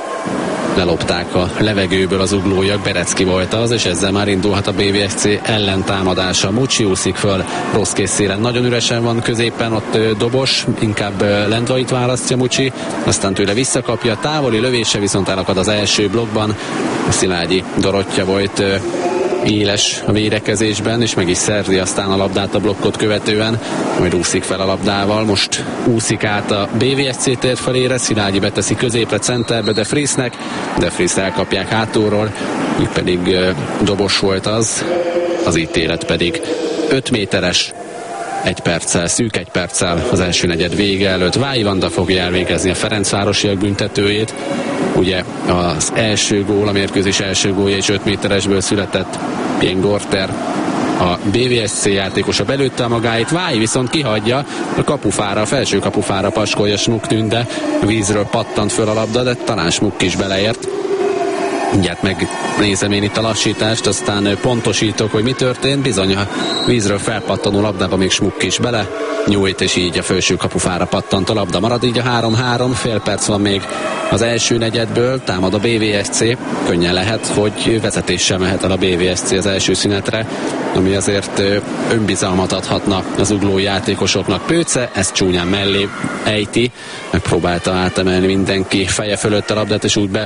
Lelopták a levegőből az uglóiak, Berecki volt az, és ezzel már indulhat a bé vé es cé ellentámadása. Mucsi úszik föl rossz készszélen, nagyon üresen van középen, ott Dobos, inkább Lendvait választja Mucsi, aztán tőle visszakapja, távoli lövése viszont elakad az első blokkban. Szilágyi Dorottya volt éles a védekezésben, és meg is szerzi aztán a labdát a blokkot követően, majd úszik fel a labdával, most úszik át a bé vé es cé tér felére, Szilágyi beteszi középre, centerbe De Frisznek, De Frisz elkapják hátulról, így pedig Dobos volt az, az ítélet pedig öt méteres, egy perccel, szűk egy perccel az első negyed vége előtt. Vái Vanda fogja elvégezni a ferencvárosiak büntetőjét. Ugye az első gól, a mérkőzés első gólja is öt méteresből született, Pien Gorter, a bé vé es cé játékosa belőtte a magáit, Vái viszont kihagyja a kapufára, a felső kapufára paskolja Smuk Tünde, vízről pattant föl a labda, de talán Smuk is beleért. Mindjárt megnézem én itt a lassítást, aztán pontosítok, hogy mi történt. Bizony a vízről felpattanó labdába még Smuk is bele nyújt, és így a felső kapufára pattant a labda. Marad így a három három, fél perc van még az első negyedből, támad a bé vé es cé. Könnyen lehet, hogy vezetéssel mehet el a bé vé es cé az első szünetre, ami azért önbizalmat adhatna az uglói játékosoknak. Pőce ezt csúnyán mellé ejti, megpróbálta átemelni mindenki feje fölött a labdát, és úgy be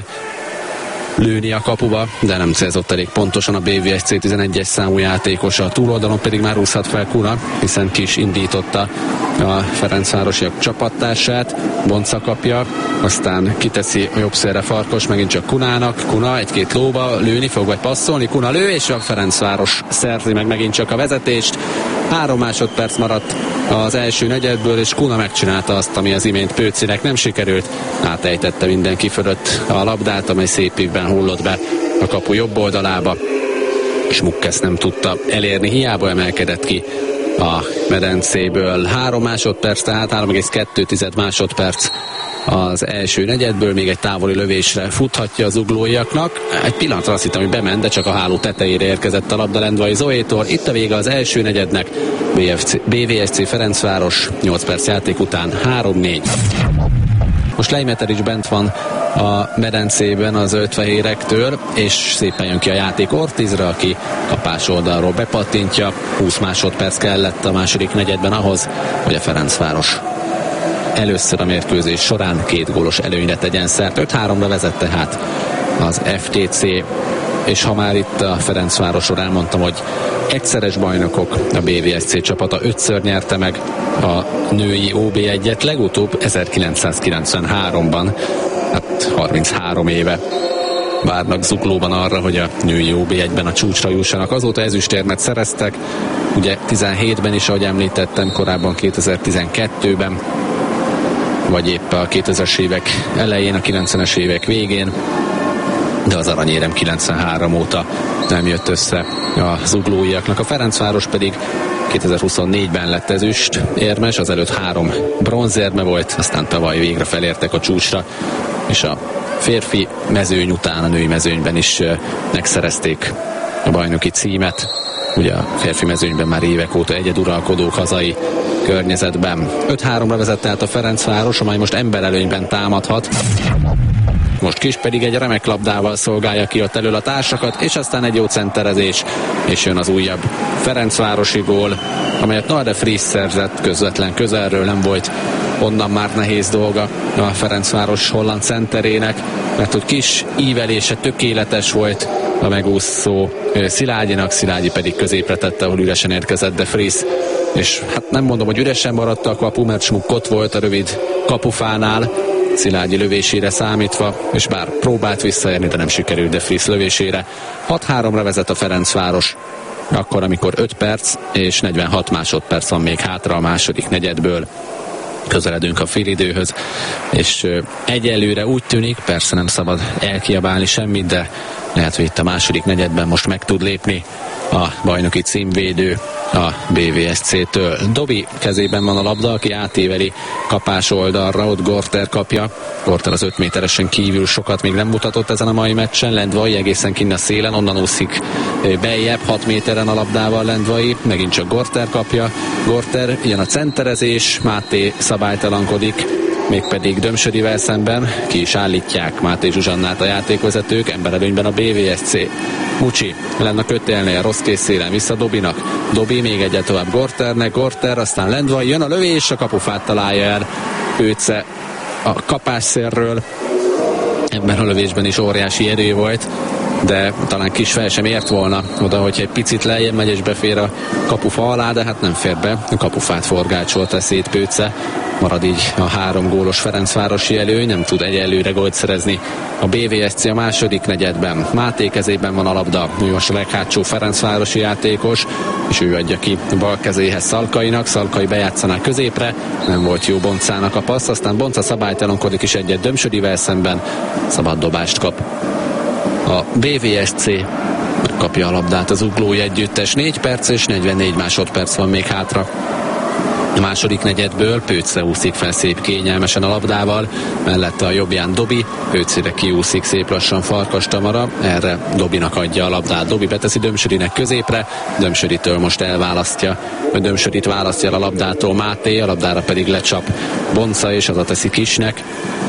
lőni a kapuba, de nem célzott elég pontosan a bé vé es cé tizenegyes számú játékosa. A túloldalon pedig már úszhat fel Kuna, hiszen ki is indította a ferencvárosiak csapattársát. Bonca kapja, aztán kiteszi a jobb szélre Farkas, megint csak Kunának. Kuna egy-két lóba lőni fog, vagy passzolni. Kuna lő, és a Ferencváros szerzi meg megint csak a vezetést. Három másodperc maradt az első negyedből, és Kuna megcsinálta azt, ami az imént Pőcinek nem sikerült. Átejtette mindenki fölött a labdát, amely szép évben hullott be a kapu jobb oldalába, és Muk ezt nem tudta elérni, hiába emelkedett ki a medencéből. Három másodperc, tehát három egész kettő másodperc az első negyedből, még egy távoli lövésre futhatja az uglóiaknak. Egy pillanatra azt hittem, hogy bement, de csak a háló tetejére érkezett a labda Lendvai Zoétól. Itt a vége az első negyednek. bé vé es cé Ferencváros nyolc perc játék után három négy. Most Leimeter is bent van a medencében az zöld-fehérektől, és szépen jön ki a játék Ortizra, aki kapás oldalról bepattintja. húsz másodperc kellett a második negyedben ahhoz, hogy a Ferencváros először a mérkőzés során két gólos előnyre tegyen szert. öt háromra vezet tehát az ef té cé, és ha már itt a Ferencvárosról elmondtam, hogy egyszeres bajnokok, a bé vé es cé csapata ötször nyerte meg a női ó bé egyet, legutóbb ezerkilencszázkilencvenháromban, hát harminchárom éve várnak Zuglóban arra, hogy a női ó bé egyben a csúcsra jussanak. Azóta ezüstérmet szereztek, ugye tizenhétben is, ahogy említettem, korábban kétezer-tizenkettőben, vagy épp a kétezres évek elején, a kilencvenes évek végén. de az aranyérem kilencvenhárom óta nem jött össze a zuglóiaknak. A Ferencváros pedig kétezer-huszonnégyben lett ezüst érmes, azelőtt három bronzérme volt, aztán tavaly végre felértek a csúcsra, és a férfi mezőny után a női mezőnyben is megszerezték a bajnoki címet. Ugye a férfi mezőnyben már évek óta egyeduralkodók hazai környezetben. öt-háromra vezet tehát a Ferencváros, amely most emberelőnyben támadhat. Most Kis pedig egy remek labdával szolgálja ki ott elől a társakat, és aztán egy jó centerezés, és jön az újabb ferencvárosi gól, amelyet Noah de Vries szerzett közvetlen közelről, nem volt onnan már nehéz dolga a Ferencváros holland centerének, mert hogy Kis ívelése tökéletes volt a megúszó Szilágyinak, Szilágyi pedig középre tette, ahol üresen érkezett de Vries, és hát nem mondom, hogy üresen maradt a kapu, mert Smuk ott volt a rövid kapufánál, Szilágyi lövésére számítva, és bár próbált visszaérni, de nem sikerült de Vries lövésére. hat-háromra vezet a Ferencváros, akkor, amikor öt perc és negyvenhat másodperc van még hátra a második negyedből. Közeledünk a félidőhöz, és egyelőre úgy tűnik, persze nem szabad elkiabálni semmit, de lehet, hogy itt a második negyedben most meg tud lépni a bajnoki címvédő a bé vé es cé-től. Dobi kezében van a labda, aki átíveli kapás oldalra, ott Gorter kapja. Gorter az öt méteresen kívül sokat még nem mutatott ezen a mai meccsen. Lendvai egészen kinn a szélen, onnan úszik beljebb, hat méteren a labdával Lendvai, megint csak Gorter kapja. Gorter, ilyen a centerezés, Máté szabálytalankodik, mégpedig Dömsödivel szemben, ki is állítják Máté Zsuzsannát a játékvezetők, emberelőnyben a bé vé es cé. Mucsi lenne a kötélnél, rossz készszélen vissza Dobinak. Dobi még egyet tovább Gorternek, Gorter, aztán Lendvai, jön a lövés, a kapufát találja el Őce a kapásszérről. Ebben a lövésben is óriási erő volt, de talán Kis fel sem ért volna oda, hogyha egy picit lejjebb megy és befér a kapufa alá, de hát nem fér be. A kapufát forgácsolta szét Pőce. Marad így a három gólos ferencvárosi előny, nem tud egyelőre gólt szerezni a bé vé es cé a második negyedben. Máté kezében van a labda, ő most a leghátsó ferencvárosi játékos, és ő adja ki bal kezéhez Szalkainak, Szalkai bejátszaná középre, nem volt jó Boncának a passz, aztán Bonca szabálytalankodik is egyet Dömsödivel szemben, szabad dobást kap a bé vé es cé, megkapja a labdát az uglói együttes. négy perc és negyvennégy másodperc van még hátra a második negyedből. Pőce úszik fel szép kényelmesen a labdával, mellette a jobbján Dobi, Pőcére kiúszik szép lassan Farkas Tamara, erre Dobinak adja a labdát. Dobi beteszi Dömsödinek középre, Dömsöditől most elválasztja, Dömsödit választja a labdától Máté, a labdára pedig lecsap Bonca, és az a teszi Kisnek.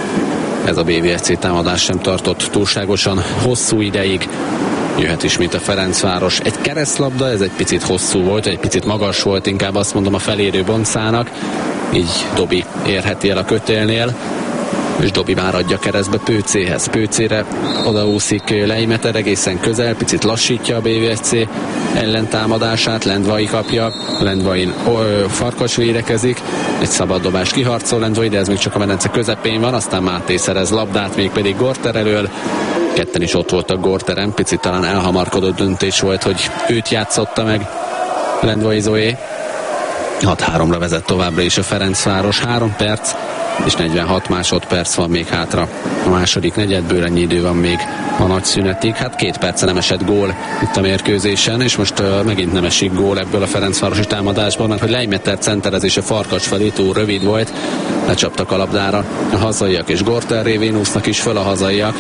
Ez a bé vé es cé támadás sem tartott túlságosan hosszú ideig. Jöhet ismét a Ferencváros. Egy keresztlabda, ez egy picit hosszú volt, egy picit magas volt, inkább azt mondom a felérő Boncának. Így Dobi érheti el a kötélnél, és Dobi már adja keresztbe Pőcéhez. Pőcére odaúszik Leimeter egészen közel, picit lassítja a bé vé es cé ellentámadását, Lendvai kapja, Lendvain Farkas védekezik, egy szabad dobást kiharcol Lendvai, de ez még csak a medence közepén van, aztán Máté szerez labdát, még pedig Gorter elől. Ketten is ott voltak Gorteren, picit talán elhamarkodott döntés volt, hogy őt játszotta meg Lendvai Zoé. hat-háromra vezet továbbra is a Ferencváros, három perc és negyvenhat másodperc van még hátra a második negyedből, ennyi idő van még a nagy szünetig. Hát két perce nem esett gól itt a mérkőzésen, és most uh, megint nem esik gól ebből a ferencvárosi támadásban, mert hogy Leimeter centerezése Farkas felé túl rövid volt, lecsaptak a labdára a hazaiak, és Gorter révén úsznak is föl a hazaiak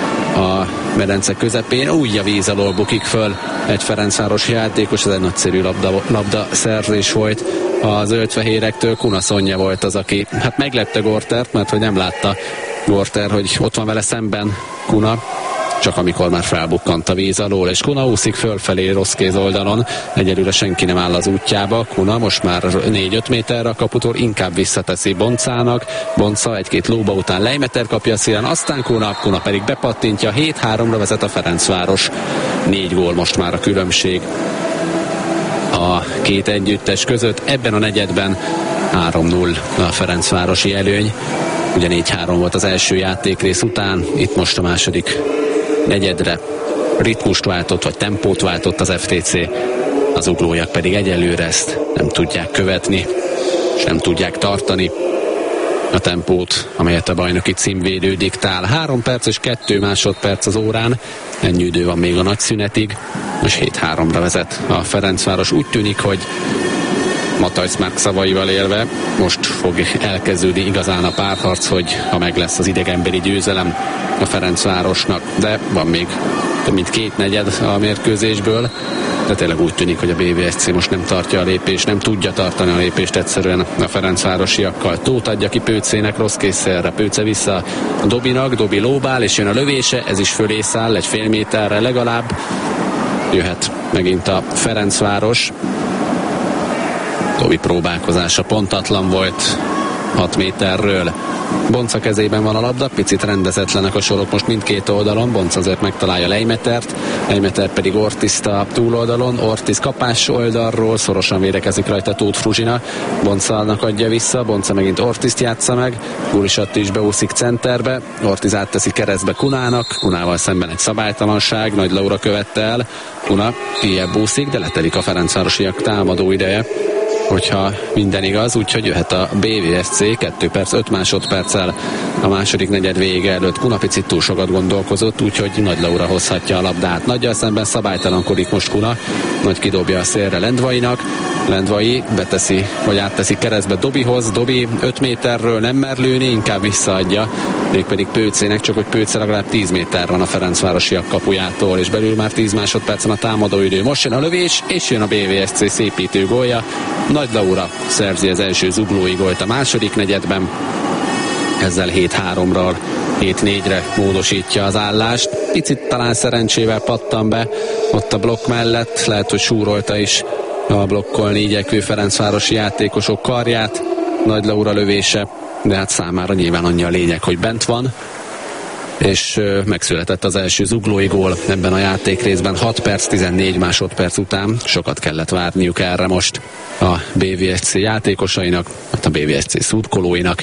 a medence közepén, úgy a víz alól bukik föl egy ferencvárosi játékos, ez egy nagyszerű labda, labda szerzés volt a zöldfehérektől. Kuna Szonya volt az, aki hát meglepte Gortert, mert hogy nem látta Gorter, hogy ott van vele szemben Kuna, csak amikor már felbukkant a víz alól, és Kuna úszik fölfelé rossz kéz oldalon, egyelőre senki nem áll az útjába. Kuna most már négy-öt méterre a kaputól, inkább visszateszi Boncának, Bonca egy-két lóba után Leimeter kapja a szílen, aztán Kuna, Kuna pedig bepattintja, hét-háromra vezet a Ferencváros. Négy gól most már a különbség a két együttes között, ebben a negyedben három null a ferencvárosi előny, ugye négy-három volt az első játékrész után, itt most a második negyedre ritmust váltott, vagy tempót váltott az ef té cé, az uglóiak pedig egyelőre ezt nem tudják követni, és nem tudják tartani. a tempót, amelyet a bajnoki címvédő diktál. Három perc és kettő másodperc az órán, ennyi idő van még a nagy szünetig, és hét háromra vezet a Ferencváros. Úgy tűnik, hogy Matthijs Márk szavaival élve most fog elkezdődni igazán a párharc, hogy ha meg lesz az idegenbeli győzelem a Ferencvárosnak, de van még több mint két negyed a mérkőzésből, de tényleg úgy tűnik, hogy a bé vé es cé most nem tartja a lépést, nem tudja tartani a lépést egyszerűen a ferencvárosiakkal. Tóth adja ki Pőcének, rossz készszerre, Pőce vissza Dobinak, Dobi lóbál, és jön a lövése, ez is fölé száll egy fél méterre legalább. Jöhet megint a Ferencváros. Dobi próbálkozása pontatlan volt hat méterről. Bonca kezében van a labda, picit rendezetlenek a sorok most mindkét oldalon. Bonca azért megtalálja Leimetert, Leimeter pedig Ortizt a túloldalon. Ortiz kapás oldalról, szorosan védekezik rajta Tóth Fruzsina. Bonca-nak adja vissza, Bonca megint Ortizt játsza meg, Gurisatti is beúszik centerbe, Ortiz átteszi keresztbe Kunának, Kunával szemben egy szabálytalanság, Nagy Laura követte el, Kuna ilyebb úszik, de letelik a ferencvárosiak támadó ideje, hogyha minden igaz, úgyhogy jöhet a bé vé es cé kettő perc öt másodperccel a második negyed vége előtt. Kuna picit túl sokat gondolkozott, úgyhogy Nagy Laura hozhatja a labdát. Nagyjal szemben szabálytalankodik most Kuna, Nagy kidobja a szélre Lendvainak, Lendvai beteszi, vagy átteszi keresztbe Dobihoz, Dobi öt méterről nem mer lőni, inkább visszaadja, mégpedig Pőcének, csak hogy Pőce legalább tíz méter van a ferencvárosiak kapujától, és belül már tíz másodpercen a támadóidő. Most jön a lövés, és jön a bé vé es cé szépítő gólja. Nagy Laura szerzi az első zuglói gólt a második negyedben, ezzel hét háromra, hét négyre módosítja az állást. Picit talán szerencsével pattan be ott a blokk mellett, lehet, hogy súrolta is a blokkolni igyekvő ferencvárosi játékosok karját. Nagy Laura lövése, de hát számára nyilván annyi a lényeg, hogy bent van, és megszületett az első zuglói gól ebben a játékrészben hat perc tizennégy másodperc után. Sokat kellett várniuk erre most a bé vé es cé játékosainak, hát a bé vé es cé szurkolóinak,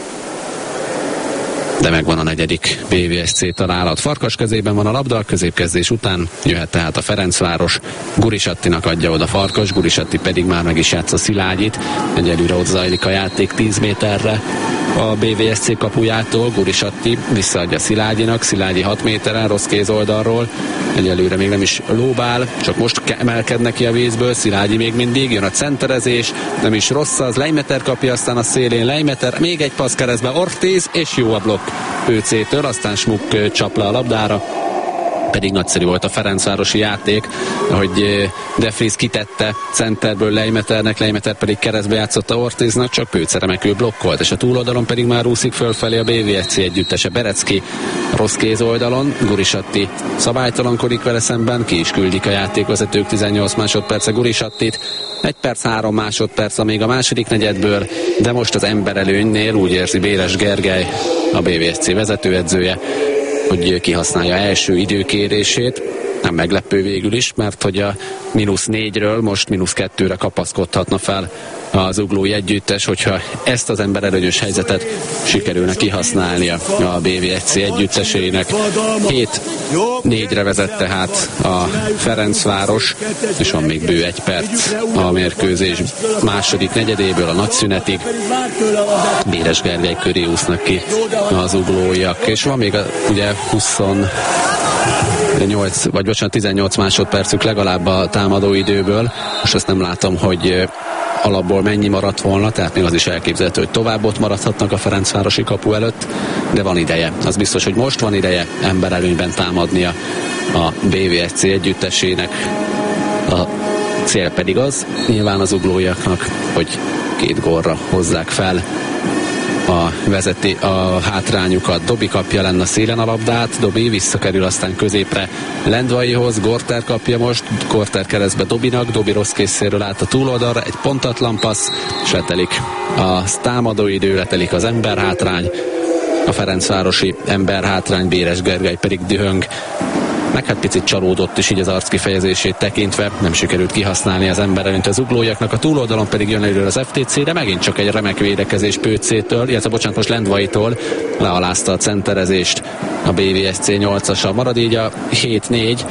de megvan a negyedik bé vé es cé találat. Farkas kezében van a labda, a középkezdés után jöhet tehát a Ferencváros. Gurisattinak adja oda Farkas, Gurisatti pedig már meg is játsza Szilágyit. Egyelőre ott zajlik a játék tíz méterre a bé vé es cé kapujától. Gurisatti visszaadja Szilágyinak, Szilágyi hat méteren, rossz kéz oldalról. Egyelőre még nem is lóbál, csak most emelkednek ki a vízből. Szilágyi még mindig, jön a centerezés, nem is rossz az, Leimeter kapja, aztán a szélén Leimeter, még egy passz keresztbe Ortiz, és jó a blokk Pőcétől, aztán Smuk csap le a labdára. Pedig nagyszerű volt a ferencvárosi játék, ahogy De Vries kitette centerből Leimeternek, Leimeter pedig keresztbe játszotta Ortiznak, csak Pőce remekül blokkolt, és a túloldalon pedig már úszik fölfelé a bé vé es cé együttese. Berecki rossz kéz oldalon, Gurisatti szabálytalankodik vele szemben, ki is küldik a játékvezetők tizennyolc másodperce Gurisattit. Egy perc, három másodperc még a második negyedből, de most az emberelőnynél úgy érzi Béres Gergely, a bé vé es cé vezetőedzője, hogy kihasználja első időkérését. Nem meglepő végül is, mert hogy a mínusz négyről most mínusz kettőre kapaszkodhatna fel az uglói együttes, hogyha ezt az emberelőnyös helyzetet sikerülne kihasználnia a bé vé es cé együttesének. hét négyre vezet tehát a Ferencváros, és van még bő egy perc a mérkőzés második negyedéből a nagyszünetig. Béres Gergely köré úsznak ki az uglóiak, és van még a, ugye huszonnyolc, vagy bocsánat, tizennyolc másodpercük legalább a támadó időből. Most azt nem látom, hogy alapból mennyi maradt volna, tehát még az is elképzelhető, hogy tovább ott maradhatnak a ferencvárosi kapu előtt, de van ideje. Az biztos, hogy most van ideje emberelőnyben támadnia a bé vé es cé együttesének. A cél pedig az, nyilván az uglóiaknak, hogy két gólra hozzák fel a vezeti a hátrányukat. Dobi kapja lenne a szélen a labdát, Dobi visszakerül aztán középre Lendvaihoz, Gorter kapja most, Gorter keresztbe Dobinak, Dobi rossz készéről át a túloldalra, egy pontatlan passz, és letelik a támadó idő, letelik az emberhátrány, a ferencvárosi emberhátrány, Béres Gergely pedig dühöng, meg hát picit csalódott is így az arc kifejezését tekintve, nem sikerült kihasználni az emberelőnyt az uglóiaknak, a túloldalon pedig jön elő az ef té cé, de megint csak egy remek védekezés Pőcétől, illetve bocsánat, most Lendvaitól, lealázta a centerezést a bé vé es cé nyolcasa, marad így a hét négy,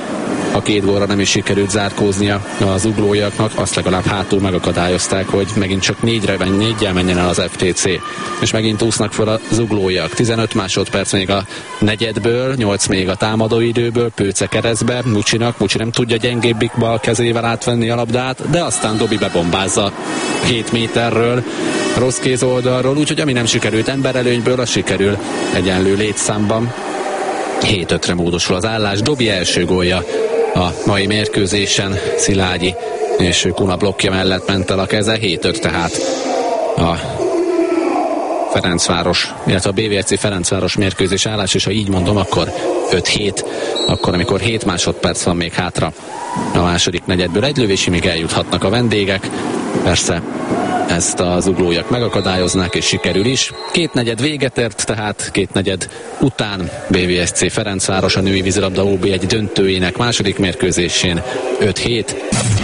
a két gólra nem is sikerült zárkóznia az uglóiaknak, azt legalább hátul megakadályozták, hogy megint csak négyre, négyel menjen el az ef té cé. És megint úsznak fel az uglóiak. tizenöt másodperc még a negyedből, nyolc még a támadóidőből, Pőce keresztbe, Mucsinak, Mucsi nem tudja gyengébbik bal kezével átvenni a labdát, de aztán Dobi bebombázza hét méterről, rossz kéz oldalról, úgyhogy ami nem sikerült emberelőnyből, az sikerül egyenlő létszámban. hét ötre módosul az állás, Dobi első gólja a mai mérkőzésen, Szilágyi és Kuna blokkja mellett ment el a keze, hét öt tehát a Ferencváros, illetve a bé vé es cé Ferencváros mérkőzés állás, és ha így mondom, akkor öt hét, akkor amikor hét másodperc van még hátra a második negyedből, egy lövésig még eljuthatnak a vendégek, persze ezt az uglóiak megakadályoznák, és sikerül is. Két negyed véget ért, tehát két negyed után bé vé es cé Ferencváros a női vízilabda ó bé egy döntőjének második mérkőzésén öt hét.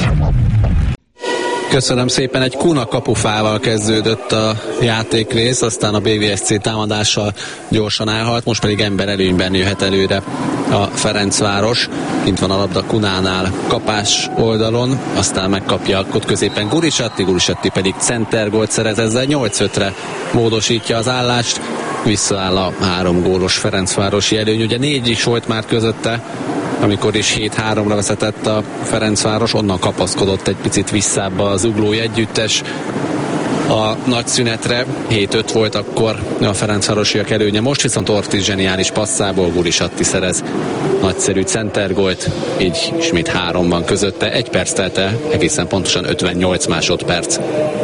Köszönöm szépen, egy Kuna kapufával kezdődött a játékrész, aztán a bé vé es cé támadással gyorsan elhalt, most pedig ember előnyben jöhet előre a Ferencváros. Itt van a labda Kunánál kapás oldalon, aztán megkapja ott középen Gurisatti, Gurisatti pedig centergólt szerez, ezzel nyolc ötre módosítja az állást, visszaáll a három gólos Ferencvárosi előny, ugye négy is volt már közötte, amikor is hét háromra vezetett a Ferencváros, onnan kapaszkodott egy picit visszább az uglói együttes a nagy szünetre, hét öt volt akkor a Ferencvárosiak előnye, most viszont Ortiz zseniális passzából Gurisatti szerez nagyszerű centergólt, így ismét három van közötte, egy perc telte, egészen pontosan ötvennyolc másodperc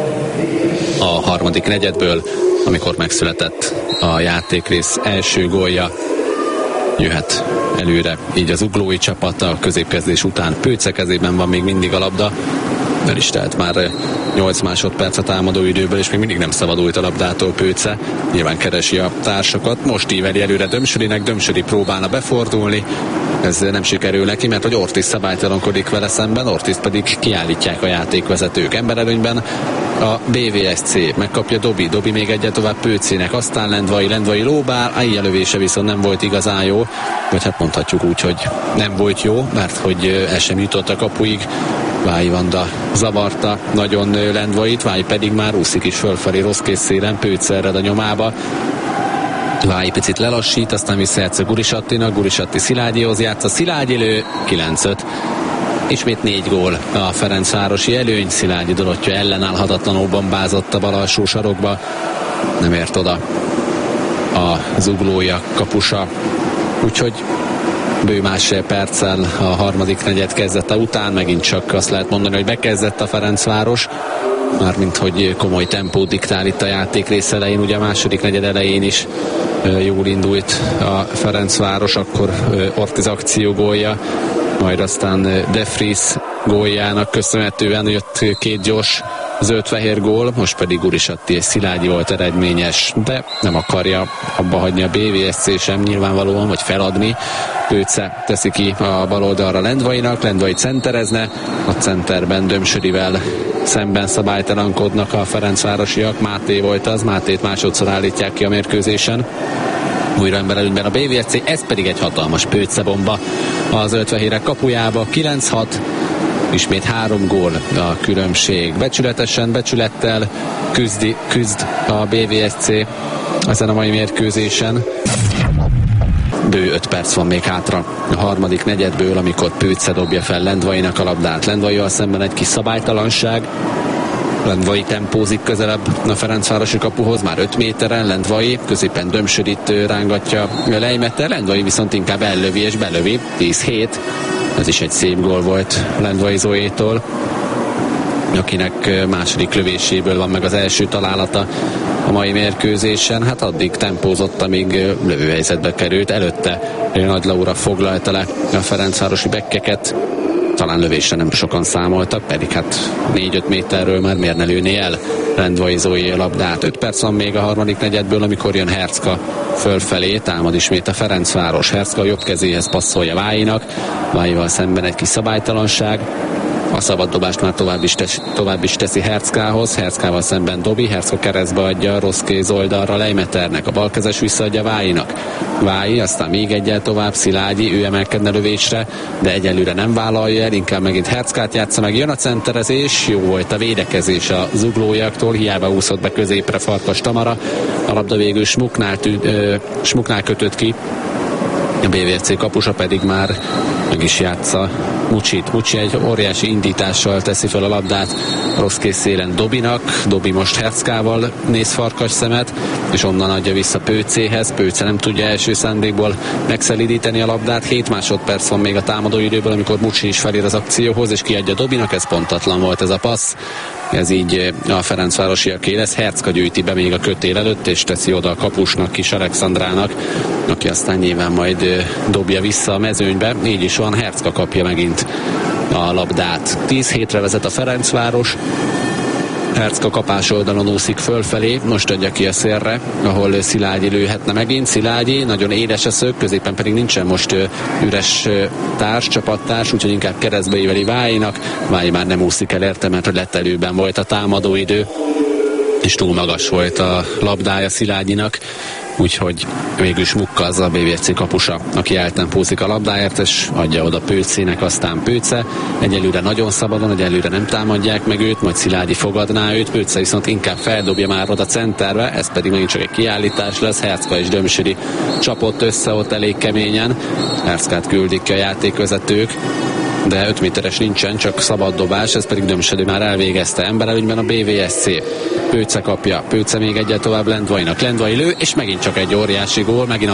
a harmadik negyedből, amikor megszületett a játékrész első gólja. Jöhet előre így az uglói csapat, a középkezdés után Pőce kezében van még mindig a labda, el is telt már nyolc másodperc a támadó időből, és még mindig nem szabadult a labdától Pőce, nyilván keresi a társakat, most íveli előre Dömsödinek, Dömsödi próbálna befordulni, ez nem sikerül neki, mert hogy Ortiz szabálytalankodik vele szemben, Ortiz pedig kiállítják a játékvezetők. Emberelőnyben a bé vé es cé megkapja Dobi, Dobi még egyet tovább Pőcének, aztán Lendvai, Lendvai lóbál, Aija lövése viszont nem volt igazán jó, vagy hát mondhatjuk úgy, hogy nem volt jó, mert hogy el sem jutott a kapuig. Vályi Vanda zavarta nagyon Lendvait, Vályi pedig már úszik is fölfelé rossz készszélen, Pőce ered a nyomába. Vályi picit lelassít, aztán visszajátsz a Gurisattinak, Gurisatti Szilágyihoz játsz, a Szilágyi lő, kilenc öt. Ismét négy gól a Ferencvárosi előny, Szilágyi Dorottya ellenállhatatlanul bombázott a bal alsó sarokba, nem ért oda az uglója kapusa, úgyhogy bő másfél perccel a harmadik negyed kezdete után megint csak azt lehet mondani, hogy bekezdett a Ferencváros, mármint hogy komoly tempót diktál itt a játékrész elején, ugye a második negyed elején is jól indult a Ferencváros, akkor Ortiz akció gólja, majd aztán De Vries góljának köszönhetően jött két gyors zöld-fehér gól, most pedig Gurisatti és Szilágyi volt eredményes, de nem akarja abba hagyni a bé vé es cé sem nyilvánvalóan, vagy feladni. Pőce teszi ki a bal oldalra Lendvainak, Lendvai centerezne, a centerben Dömsödivel szemben szabálytalankodnak a ferencvárosiak, Máté volt az, Mátét másodszor állítják ki a mérkőzésen. Újra emberelőnyben a bé vé es cé, ez pedig egy hatalmas Pőce-bomba a zöld-fehérek kapujába, kilenc hat, ismét három gól a különbség. Becsületesen, becsülettel küzdi, küzd a bé vé es cé ezen a mai mérkőzésen. Bő öt perc van még hátra a harmadik negyedből, amikor Pőce dobja fel Lendvainak a labdát. Lendvaival szemben egy kis szabálytalanság. Lendvai tempózik közelebb a ferencvárosi kapuhoz, már öt méteren, Lendvai középen Dömsödit rángatja Lejmete, Lendvai viszont inkább ellövi és belövi, tíz hét. Ez is egy szép gól volt Lendvai Zoétól, akinek második lövéséből van meg az első találata a mai mérkőzésen. Hát addig tempózott, amíg lövőhelyzetbe került. Előtte Nagy Laura foglalta le a ferencvárosi bekkeket. Talán lövésre nem sokan számoltak, pedig hát négy-öt méterről már miért ne lőné el Lendvai Zoé a labdát. öt perc van még a harmadik negyedből, amikor jön Hercka fölfelé, támad ismét a Ferencváros. Hercka a jobb kezéhez passzolja Vályinak, Vályival szemben egy kis szabálytalanság, A szabad dobást már tovább is, tes, tovább is teszi Herckához, Herckával szemben Dobi, Hercka keresztbe adja rossz kéz oldalra Leimeternek, a balkezes visszaadja Vájinak. Váji, aztán még egyel tovább Szilágyi, ő emelkedne lövésre, de egyelőre nem vállalja el, inkább megint Herckát játsza meg, jön a centerezés, jó volt a védekezés a zuglóiaktól, hiába úszott be középre Farkas Tamara, a labda végül Smuknál, tű, ö, Smuknál kötött ki, a bé vé es cé kapusa pedig már meg is játsza Mucsit. Mucsi egy óriási indítással teszi fel a labdát rossz kész szélen Dobinak. Dobi most Herckával néz Farkas szemet, és onnan adja vissza Pőcéhez. Pőce nem tudja első szándékból megszelídíteni a labdát. hét másodperc van még a támadó időből, amikor Mucsi is felér az akcióhoz, és kiadja Dobinak. Ez pontatlan volt ez a passz. Ez így a Ferencvárosiaké lesz. Hercka gyűjti be még a kötél előtt, és teszi oda a kapusnak, Kis Alexandrának, aki aztán nyilván majd dobja vissza a mezőnybe. Így is van, Hercka kapja megint a labdát. tíz hétre vezet a Ferencváros. Hercka kapás oldalon úszik fölfelé, most adja ki a szélre, ahol Szilágyi lőhetne megint. Szilágyi, nagyon éles a szög, középen pedig nincsen most üres társ, csapattárs, úgyhogy inkább keresztbe íveli Vájinak. Váji már nem úszik el érte, mert letelőben volt a támadóidő, és túl magas volt a labdája Szilágyinak, úgyhogy végül is Mukka az a bé vé es cé kapusa, aki eltempózik a labdáért, és adja oda Pőcének, aztán Pőce. Egyelőre nagyon szabadon, egyelőre nem támadják meg őt, majd Szilágyi fogadná őt, Pőce viszont inkább feldobja már oda centerbe, ez pedig megint csak egy kiállítás lesz. Hercka és Dömsödi csapott össze ott elég keményen, Herckát küldik ki a játékvezetők, de öt méteres nincsen, csak szabad dobás, ez pedig Dömsödi már elvégezte. Emberelőnyben a bé vé es cé. Pőce kapja, Pőce még egyet tovább Lendvainak. Lendvai lő, és megint csak egy óriási gól, megint a